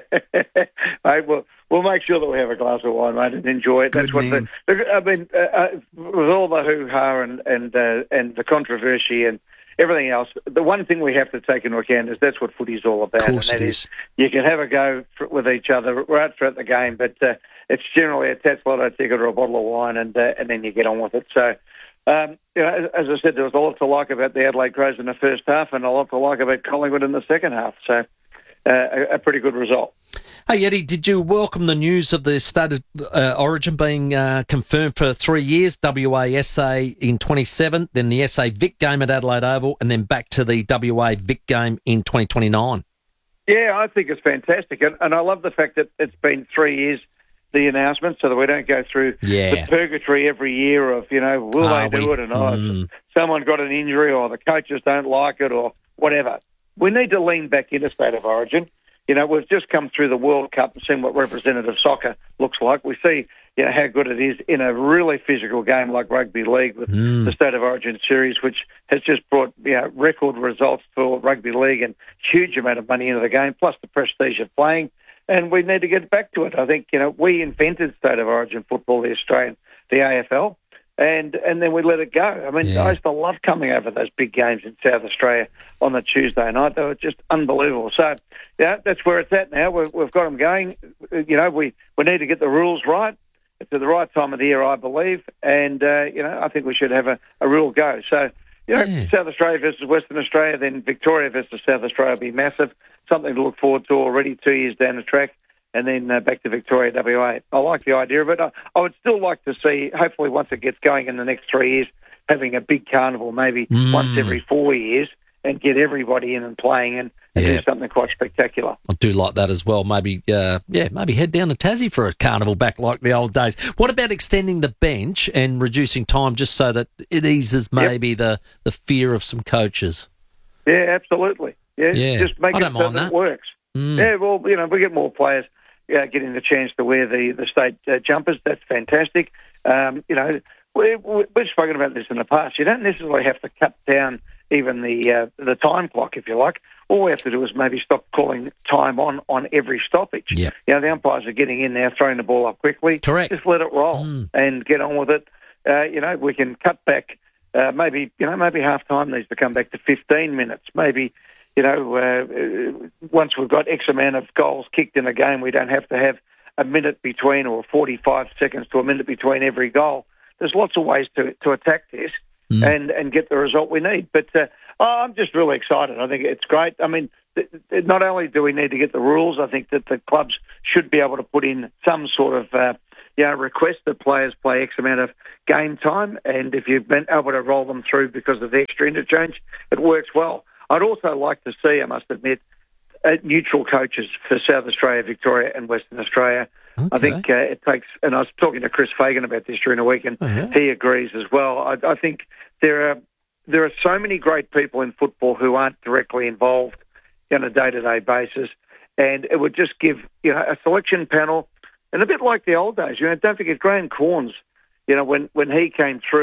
Mate, we'll, we'll make sure that we have a glass of wine, mate, and enjoy it. Good That's what man. the, I mean, uh, uh, with all the hoo-ha and and uh, and the controversy and everything else, the one thing we have to take into account is that's what footy's all about. Of course and that it is. is. You can have a go for, with each other right throughout the game, but uh, it's generally a Tats Lotto ticket or a bottle of wine, and uh, and then you get on with it. So, um, you know, as, as I said, there was a lot to like about the Adelaide Crows in the first half and a lot to like about Collingwood in the second half. So, uh, a, a pretty good result. Hey, Eddie, did you welcome the news of the state of uh, origin being uh, confirmed for three years, W A S A in twenty-seven, then the S A Vic game at Adelaide Oval, and then back to the W A Vic game in twenty twenty-nine? Yeah, I think it's fantastic. And, and I love the fact that it's been three years, the announcement, so that we don't go through Yeah. the purgatory every year of, you know, will Are they do we? it or not? Mm. Someone got an injury or the coaches don't like it or whatever. We need to lean back into state of origin. You know, we've just come through the World Cup and seen what representative soccer looks like. We see, you know, how good it is in a really physical game like rugby league with Mm. the State of Origin series, which has just brought, you know, record results for rugby league and huge amount of money into the game, plus the prestige of playing. And we need to get back to it. I think, you know, we invented State of Origin football, the Australian, the A F L. And and then we let it go. I mean, Yeah. I used to love coming over those big games in South Australia on the Tuesday night. They were just unbelievable. So, yeah, that's where it's at now. We've, we've got them going. You know, we, we need to get the rules right. It's at the right time of the year, I believe. And, uh, you know, I think we should have a, a real go. So, you know, Yeah. South Australia versus Western Australia, then Victoria versus South Australia will be massive. Something to look forward to already two years down the track. And then uh, back to Victoria, W A. I like the idea of it. I, I would still like to see, hopefully once it gets going in the next three years, having a big carnival maybe Mm. once every four years and get everybody in and playing and, and Yeah. do something quite spectacular. I do like that as well. Maybe, uh, yeah, maybe head down to Tassie for a carnival back like the old days. What about extending the bench and reducing time just so that it eases maybe the, the fear of some coaches? Yeah, absolutely. Yeah, Yeah. just make I it don't so mind that that. it works. Mm. Yeah, well, you know, we get more players uh, getting the chance to wear the, the state uh, jumpers. That's fantastic. Um, you know, we, we, we've spoken about this in the past. You don't necessarily have to cut down even the uh, the time clock, if you like. All we have to do is maybe stop calling time on on every stoppage. Yeah. You know, the umpires are getting in now, throwing the ball up quickly. Correct. Just let it roll Mm. and get on with it. Uh, you know, we can cut back. Uh, maybe you know, maybe half time needs to come back to fifteen minutes. Maybe. You know, uh, once we've got X amount of goals kicked in a game, we don't have to have a minute between or forty-five seconds to a minute between every goal. There's lots of ways to to attack this Mm. and, and get the result we need. But uh, oh, I'm just really excited. I think it's great. I mean, th- th- not only do we need to get the rules, I think that the clubs should be able to put in some sort of uh, you know, request that players play X amount of game time. And if you've been able to roll them through because of the extra interchange, it works well. I'd also like to see, I must admit, uh, neutral coaches for South Australia, Victoria and Western Australia. Okay. I think uh, it takes, and I was talking to Chris Fagan about this during the week, and Oh, yeah. he agrees as well. I, I think there are there are so many great people in football who aren't directly involved on a day-to-day basis, and it would just give, you know, a selection panel, and a bit like the old days. You know, don't forget Graham Corns. You know, when when he came through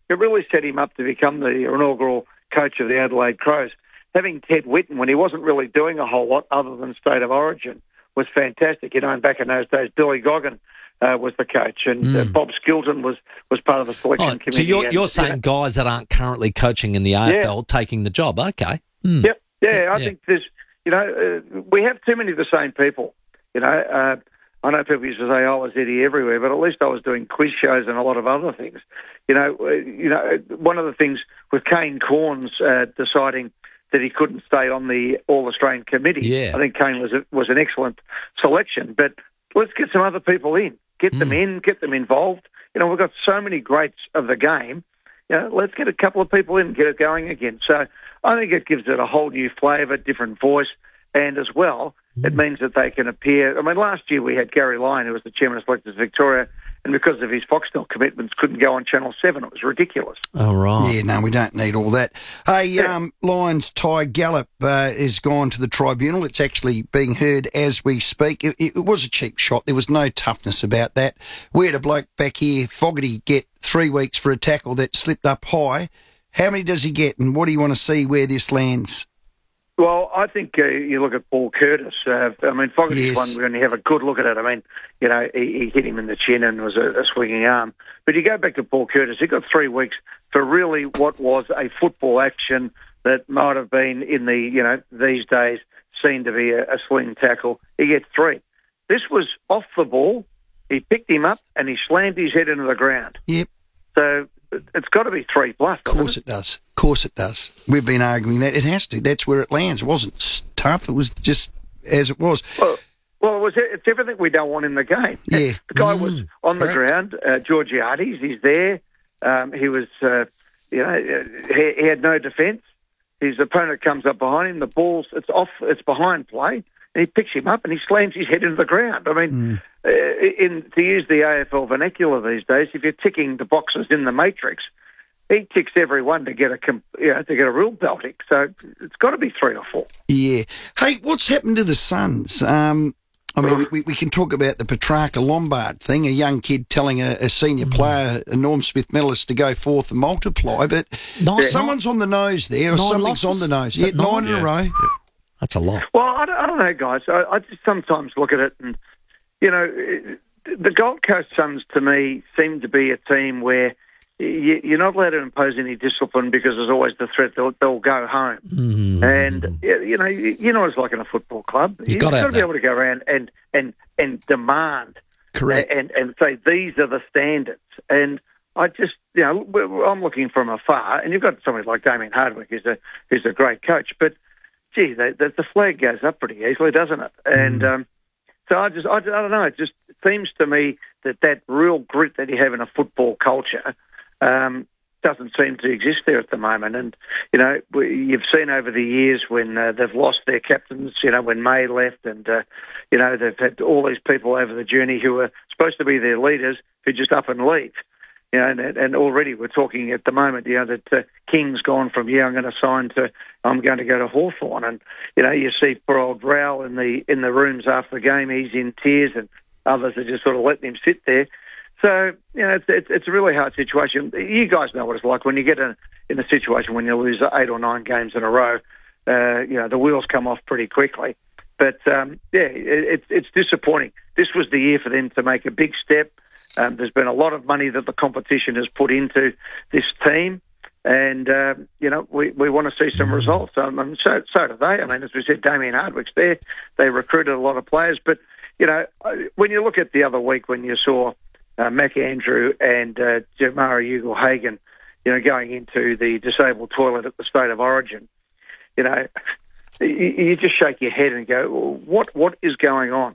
it really set him up to become the inaugural coach of the Adelaide Crows. Having Ted Whitten, when he wasn't really doing a whole lot other than State of Origin, was fantastic. You know, and back in those days, Billy Goggin uh, was the coach, and mm. uh, Bob Skilton was, was part of the selection oh, committee. So you're, and, you're saying you know, guys that aren't currently coaching in the A F L yeah. taking the job? Okay. Mm. Yep. Yeah, I yeah. think there's, you know, uh, we have too many of the same people. You know, uh, I know people used to say, "Oh, I was Eddie everywhere," but at least I was doing quiz shows and a lot of other things. You know, uh, you know, one of the things with Kane Corns uh, deciding that he couldn't stay on the All-Australian committee, yeah. I think Kane was a, was an excellent selection. But let's get some other people in, get mm. them in, get them involved. You know, we've got so many greats of the game. You know, let's get a couple of people in and get it going again. So I think it gives it a whole new flavour, different voice, and as well, it means that they can appear. I mean, last year we had Gary Lyon, who was the chairman of Selectors Victoria, and because of his Foxtel commitments, couldn't go on Channel seven. It was ridiculous. Oh, right. Yeah, no, we don't need all that. Hey, yeah. um, Lions Ty Gallup uh, has gone to the tribunal. It's actually being heard as we speak. It, it was a cheap shot. There was no toughness about that. We had a bloke back here, Fogarty, get three weeks for a tackle that slipped up high. How many does he get, and what do you want to see where this lands? Well, I think uh, you look at Paul Curtis. Uh, I mean, Fogarty's yes. one when you have a good look at it. I mean, you know, he, he hit him in the chin and was a, a swinging arm. But you go back to Paul Curtis, he got three weeks for really what was a football action that might have been in the, you know, these days seen to be a, a sling tackle. He gets three. This was off the ball. He picked him up and he slammed his head into the ground. Yep. So it's got to be three plus. Of course it? it does. Of course it does. We've been arguing that. It has to. That's where it lands. It wasn't tough. It was just as it was. Well, well it was, it's everything we don't want in the game. Yeah. The guy mm, was on correct. the ground. Uh, Georgiades, he's there. Um, he was, uh, you know, he, he had no defence. His opponent comes up behind him. The ball's, it's off, it's behind play. And he picks him up and he slams his head into the ground. I mean, mm. uh, in, to use the A F L vernacular these days, if you're ticking the boxes in the matrix, he ticks every one to get a you know, to get a real belting. So it's got to be three or four. Yeah. Hey, what's happened to the Suns? Um, I mean, we, we can talk about the Petrarca Lombard thing, a young kid telling a, a senior mm. player, a Norm Smith medalist, to go forth and multiply, but nine, someone's on the nose there, or something's losses? on the nose. Is Yeah, nine? nine in Yeah. a row. Yeah. That's a lot. Well, I don't, I don't know, guys. I, I just sometimes look at it and, you know, the Gold Coast Suns, to me, seem to be a team where you, you're not allowed to impose any discipline because there's always the threat they'll, they'll go home. Mm. And, you know, you know what it's like in a football club. You've, You've got to, got to be able to go around and, and, and demand. Correct. And, and say, these are the standards. And I just, you know, I'm looking from afar, and you've got somebody like Damien Hardwick, who's a, who's a great coach, but gee, the, the, the flag goes up pretty easily, doesn't it? And mm. um, so I just, I, I don't know, it just seems to me that that real grit that you have in a football culture um, doesn't seem to exist there at the moment. And, you know, we, you've seen over the years when uh, they've lost their captains, you know, when May left and, uh, you know, they've had all these people over the journey who are supposed to be their leaders who just up and leave. You know, and, and already we're talking at the moment, you know, that uh, King's gone from, yeah, I'm going to sign to, I'm going to go to Hawthorn. And, you know, you see poor old Rowell in the in the rooms after the game, he's in tears, and others are just sort of letting him sit there. So, you know, it's, it's, it's a really hard situation. You guys know what it's like when you get in, in a situation when you lose eight or nine games in a row, uh, you know, the wheels come off pretty quickly. But, um, yeah, it, it's disappointing. This was the year for them to make a big step. Um, there's been a lot of money that the competition has put into this team, and, uh, you know, we, we want to see some results. Um, and so, so do they. I mean, as we said, Damien Hardwick's there. They recruited a lot of players. But, you know, when you look at the other week when you saw uh, Mac Andrew and uh, Jamari Ugle-Hagan, you know, going into the disabled toilet at the State of Origin, you know, you, you just shake your head and go, well, what what is going on?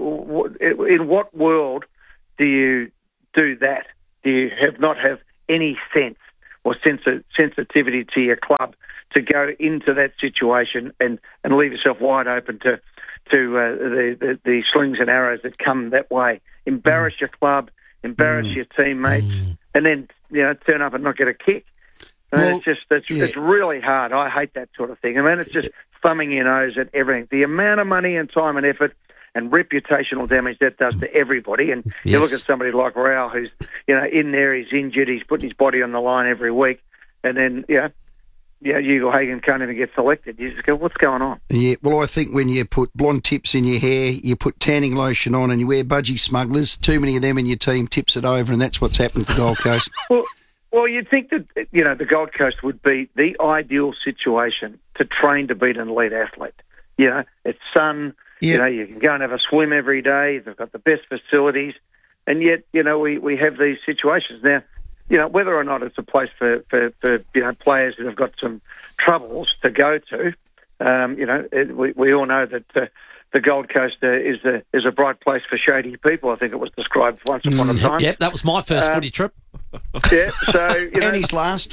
In what world do you do that? Do you have not have any sense or sensi- sensitivity to your club to go into that situation and, and leave yourself wide open to to uh, the, the the slings and arrows that come that way? Embarrass mm. your club, embarrass mm. your teammates, mm. and then, you know, turn up and not get a kick. I mean, Well, it's just it's, yeah. it's really hard. I hate that sort of thing. I mean, it's just thumbing your nose at everything. The amount of money and time and effort and reputational damage that does to everybody. And Yes. you look at somebody like Rao, who's, you know, in there, he's injured, he's putting his body on the line every week, and then, you know, yeah, Hugo Hagan can't even get selected. You just go, what's going on? Yeah, well, I think when you put blonde tips in your hair, you put tanning lotion on, and you wear budgie smugglers, too many of them in your team tips it over, and that's what's happened to Gold Coast. Well, well, you'd think that, you know, the Gold Coast would be the ideal situation to train to beat an elite athlete. You know, it's sun, Yep. you know, you can go and have a swim every day, they've got the best facilities, and yet, you know, we, we have these situations. Now, you know, whether or not it's a place for, for, for you know, players that have got some troubles to go to, um, you know, it, we, we all know that uh, the Gold Coast uh, is a is a bright place for shady people. I think it was described once upon a time. Yep, that was my first Um, footy trip. Yeah, so you know, And his last.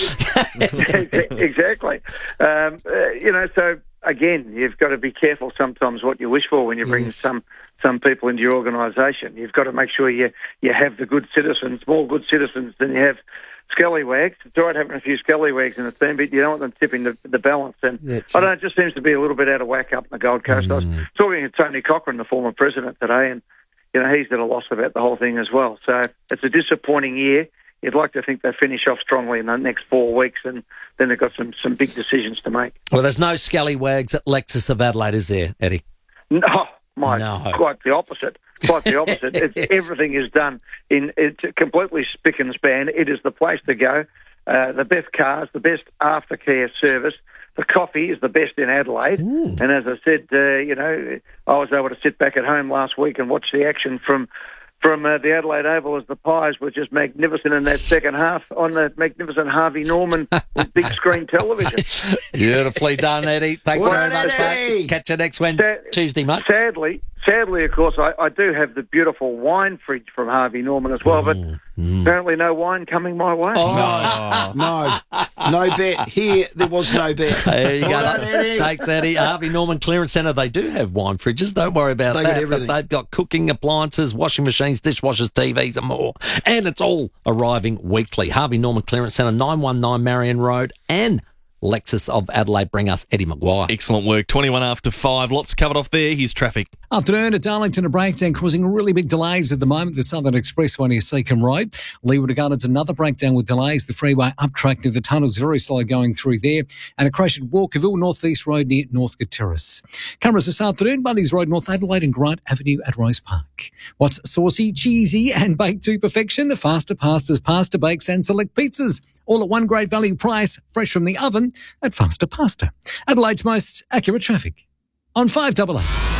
exactly. Um, uh, you know, so again, you've got to be careful sometimes what you wish for when you bring Yes. some some people into your organisation. You've got to make sure you you have the good citizens, more good citizens than you have scallywags. It's all right having a few scallywags in the team, but you don't want them tipping the, the balance. And That's I don't know, it just seems to be a little bit out of whack up in the Gold Coast. I was talking to Tony Cochrane, the former president, today, and you know he's at a loss about the whole thing as well. So it's a disappointing year. You'd like to think they finish off strongly in the next four weeks, and then they've got some, some big decisions to make. Well, there's no scallywags at Lexus of Adelaide, is there, Eddie? No, Mike, No. quite the opposite. Quite the opposite. It's, Yes. Everything is done in it's completely spick and span. It is the place to go. Uh, the best cars, the best aftercare service. The coffee is the best in Adelaide. Ooh. And as I said, uh, you know, I was able to sit back at home last week and watch the action from from uh, the Adelaide Oval as the Pies were just magnificent in that second half on the magnificent Harvey Norman with big screen television. Beautifully done, Eddie. Thanks Well very done, much, Eddie. mate. Catch you next Wednesday, Sa- Tuesday, mate. Sadly, sadly, of course, I, I do have the beautiful wine fridge from Harvey Norman as well, but apparently no wine coming my way. No, no, no bet. Here, there was no bet. There you Well go. done, Eddie. Thanks, Eddie. Harvey Norman Clearance Centre, they do have wine fridges. Don't worry about They got that. everything. But they've got cooking appliances, washing machines, dishwashers, T Vs and more. And it's all arriving weekly. Harvey Norman Clearance Centre, nine one nine Marion Road and Lexus of Adelaide. Bring us Eddie Maguire. Excellent work. twenty-one after five. Lots covered off there. Here's traffic. Afternoon at Darlington, a breakdown causing really big delays at the moment. The Southern Expressway near Seacombe Road. Leeward Gardens, another breakdown with delays. The freeway up track near the tunnels, very slow going through there. And a crash at Walkerville, North East Road near Northcote Terrace. Cameras this afternoon, Bundy's Road, North Adelaide and Grant Avenue at Rose Park. What's saucy, cheesy and baked to perfection? Faster pastas, pasta bakes and select pizzas. All at one great value price, fresh from the oven at Faster Pasta. Adelaide's most accurate traffic on five double A.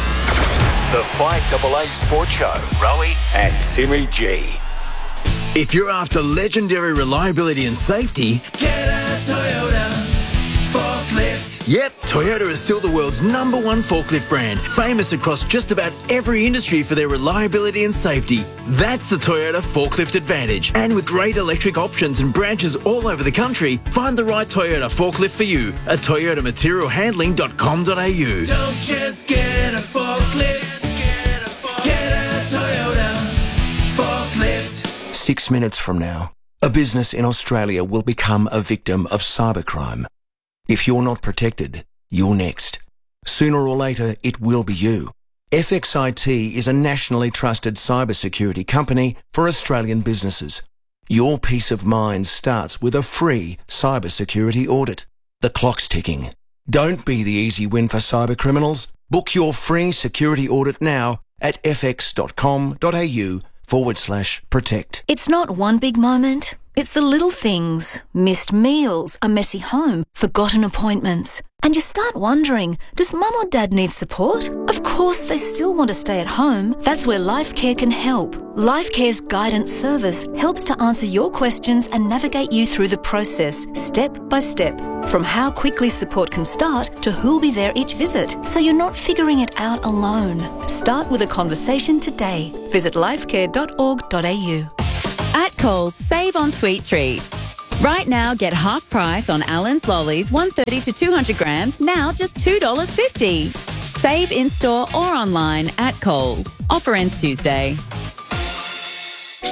The five double A Sports Show. Rowie and Timmy G. If you're after legendary reliability and safety, Get a Toyota forklift. yep, Toyota is still the world's number one forklift brand, famous across just about every industry for their reliability and safety. That's the Toyota Forklift Advantage. And with great electric options and branches all over the country, find the right Toyota forklift for you at toyota material handling dot com dot a u. Don't just get a forklift. Get a Toyota forklift. Six minutes from now, a business in Australia will become a victim of cybercrime. If you're not protected, you're next. Sooner or later, it will be you. F X I T is a nationally trusted cybersecurity company for Australian businesses. Your peace of mind starts with a free cybersecurity audit. The clock's ticking. Don't be the easy win for cybercriminals. Book your free security audit now at fx.com.au forward slash protect. It's not one big moment. It's the little things. Missed meals, a messy home, forgotten appointments. And you start wondering, does mum or dad need support? Of course they still want to stay at home. That's where LifeCare can help. LifeCare's guidance service helps to answer your questions and navigate you through the process, step by step. From how quickly support can start to who'll be there each visit, so you're not figuring it out alone. Start with a conversation today. Visit lifecare dot org dot a u. At Coles, save on sweet treats. Right now, get half price on Allen's Lollies, one thirty to two hundred grams, now just two dollars fifty. Save in-store or online at Coles. Offer ends Tuesday.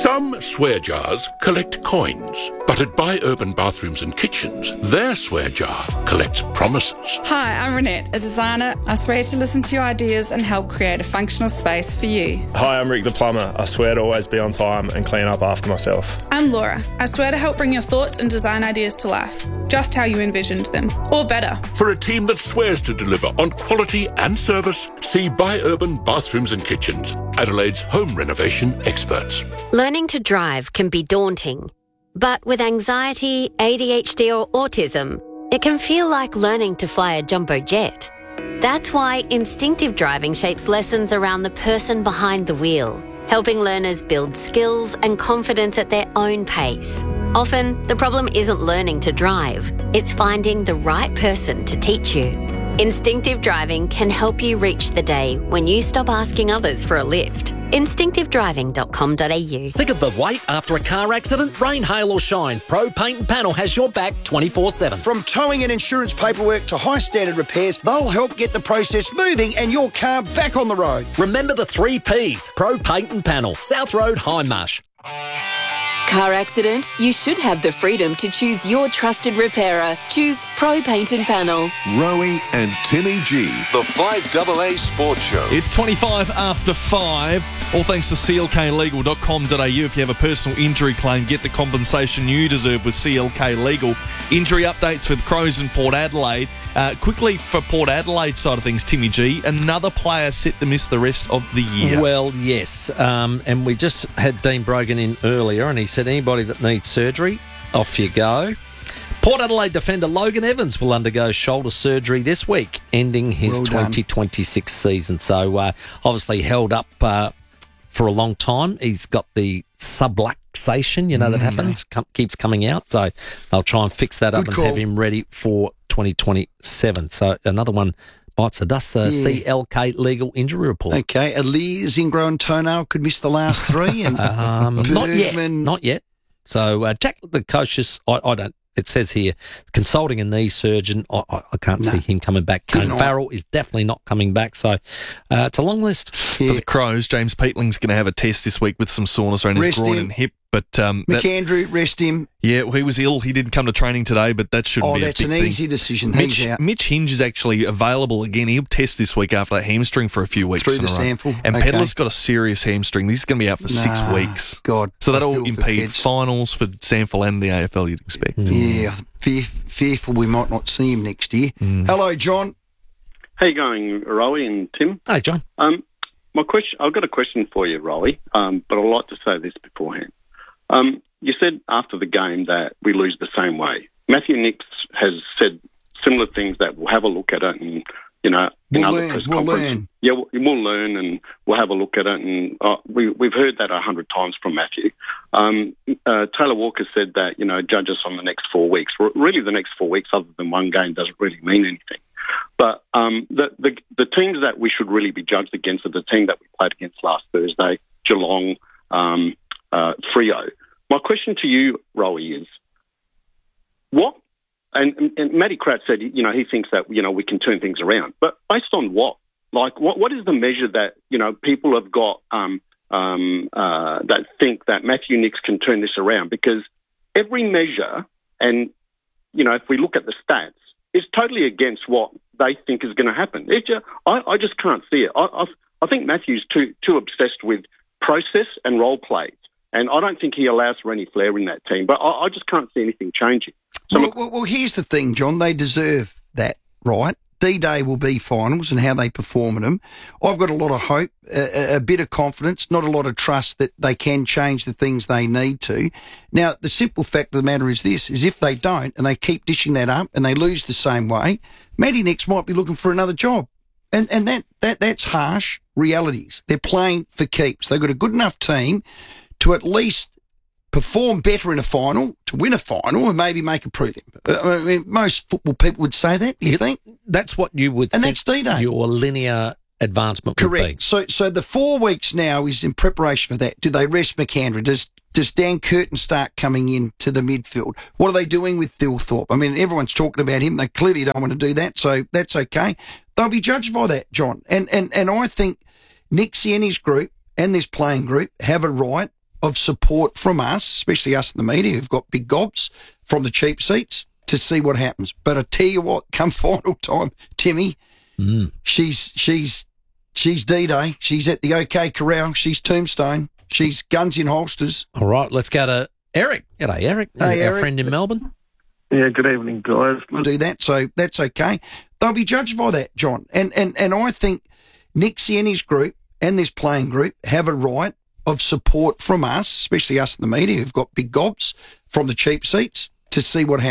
Some swear jars collect coins, but at Buy Urban Bathrooms and Kitchens, their swear jar collects promises. Hi, I'm Renette, a designer. I swear to listen to your ideas and help create a functional space for you. Hi, I'm Rick the plumber. I swear to always be on time and clean up after myself. I'm Laura. I swear to help bring your thoughts and design ideas to life, just how you envisioned them, or better. For a team that swears to deliver on quality and service, see Buy Urban Bathrooms and Kitchens, Adelaide's home renovation experts. Learning to drive can be daunting, but with anxiety, A D H D or autism, it can feel like learning to fly a jumbo jet. That's why instinctive driving shapes lessons around the person behind the wheel, helping learners build skills and confidence at their own pace. Often, the problem isn't learning to drive, it's finding the right person to teach you. Instinctive driving can help you reach the day when you stop asking others for a lift. instinctive driving dot com dot a u. Sick of the wait after a car accident? Rain, hail or shine, Pro Paint and Panel has your back twenty-four seven. From towing and insurance paperwork to high standard repairs, they'll help get the process moving and your car back on the road. Remember the three P's. Pro Paint and Panel, South Road, Hindmarsh. Car accident? You should have the freedom to choose your trusted repairer. Choose Pro Paint and Panel. Rowie and Timmy G, the five double A Sports Show. It's twenty-five after five. All thanks to C L K legal dot com dot a u. If you have a personal injury claim, get the compensation you deserve with C L K Legal. Injury updates with Crows and Port Adelaide. Uh, quickly for Port Adelaide side of things, Timmy G, another player set to miss the rest of the year. Well, yes, um, and we just had Dean Brogan in earlier, and he said anybody that needs surgery, off you go. Port Adelaide defender Logan Evans will undergo shoulder surgery this week, ending his Well done. twenty twenty-six season. So uh, obviously held up uh, for a long time. He's got the subluxation, you know, that happens, com- keeps coming out. So they'll try and fix that up Good and call. have him ready for twenty twenty-seven. So another one bites the dust. Uh, Yeah. C L K legal injury report. Okay, Elias, Ingrown Toenail could miss the last three. And Um, not yet. Bergman- Not yet. So uh, Jack Lukosius, I, I don't. It says here, consulting a knee surgeon. I, I, I can't No. see him coming back. Good Kane night. Farrell is definitely not coming back. So uh, it's a long list. For the Crows, James Peatling's going to have a test this week with some soreness around his Rest groin him. and hip. But um, that, McAndrew, rest him. yeah, well, he was ill. He didn't come to training today, but that shouldn't Oh, be a that's big an thing. easy decision. Mitch, He's out. Mitch Hinge is actually available again. He'll test this week after that hamstring for a few weeks. Through in the a row. sample. And Okay. Pedler's got a serious hamstring. This is going to be out for six Nah, weeks. God. So I that'll feel for impede Peds. finals for Sample and the A F L, you'd expect. Yeah, fear, fearful we might not see him next year. Hello, John. How you going, Rowie and Tim? Hey, John. Um, my question, I've got a question for you, Rowie, um, but I'd like to say this beforehand. Um, you said after the game that we lose the same way. Matthew Nicks has said similar things that we'll have a look at it and, you know, in We'll other learn, press we'll conference- learn. Yeah, we'll, we'll learn and we'll have a look at it. And uh, we, we've heard that a hundred times from Matthew. Um, uh, Taylor Walker said that, you know, judge us on the next four weeks. R- Really, the next four weeks, other than one game, doesn't really mean anything. But um, the, the the teams that we should really be judged against are the team that we played against last Thursday, Geelong, um, uh, Freo. My question to you, Rowie, is what? And, and, and Matty Crouch said, you know, he thinks that, you know, we can turn things around. But based on what? Like, what what is the measure that, you know, people have got um, um, uh, that think that Matthew Nicks can turn this around? Because every measure, and, you know, if we look at the stats, is totally against what they think is going to happen. It just, I, I just can't see it. I, I, I think Matthew's too too obsessed with process and role plays. And I don't think he allows for any flair in that team. But I, I just can't see anything changing. So Well, well, well, here's the thing, John. They deserve that, right? D-Day will be finals and how they perform in them. I've got a lot of hope, a, a bit of confidence, not a lot of trust that they can change the things they need to. Now, the simple fact of the matter is this, is if they don't and they keep dishing that up and they lose the same way, Matty Nicks might be looking for another job. And and that, that that's harsh realities. They're playing for keeps. They've got a good enough team to at least perform better in a final, to win a final, and maybe make a proving. I mean, most football people would say that, you think? That's what you would And think that's D-Day. your linear advancement would be. Correct. So so the four weeks now is in preparation for that. Do they rest McAndrew? Does does Dan Curtin start coming in to the midfield? What are they doing with Dilthorpe? I mean, everyone's talking about him. They clearly don't want to do that, so that's okay. They'll be judged by that, John. And and, and I think Nixie and his group and this playing group have a right of support from us, especially us in the media who've got big gobs from the cheap seats, to see what happens. But I tell you what, come final time, Timmy, mm. she's she's she's D-Day. She's at the OK Corral. She's Tombstone. She's guns in holsters. All right, let's go to Eric. G'day, Eric. Hey, Our Eric. friend in Melbourne. Yeah, good evening, guys. Do that, so that's okay. They'll be judged by that, John. And and and I think Nixie and his group and this playing group have a right of support from us, especially us in the media who've got big gobs from the cheap seats, to see what happens.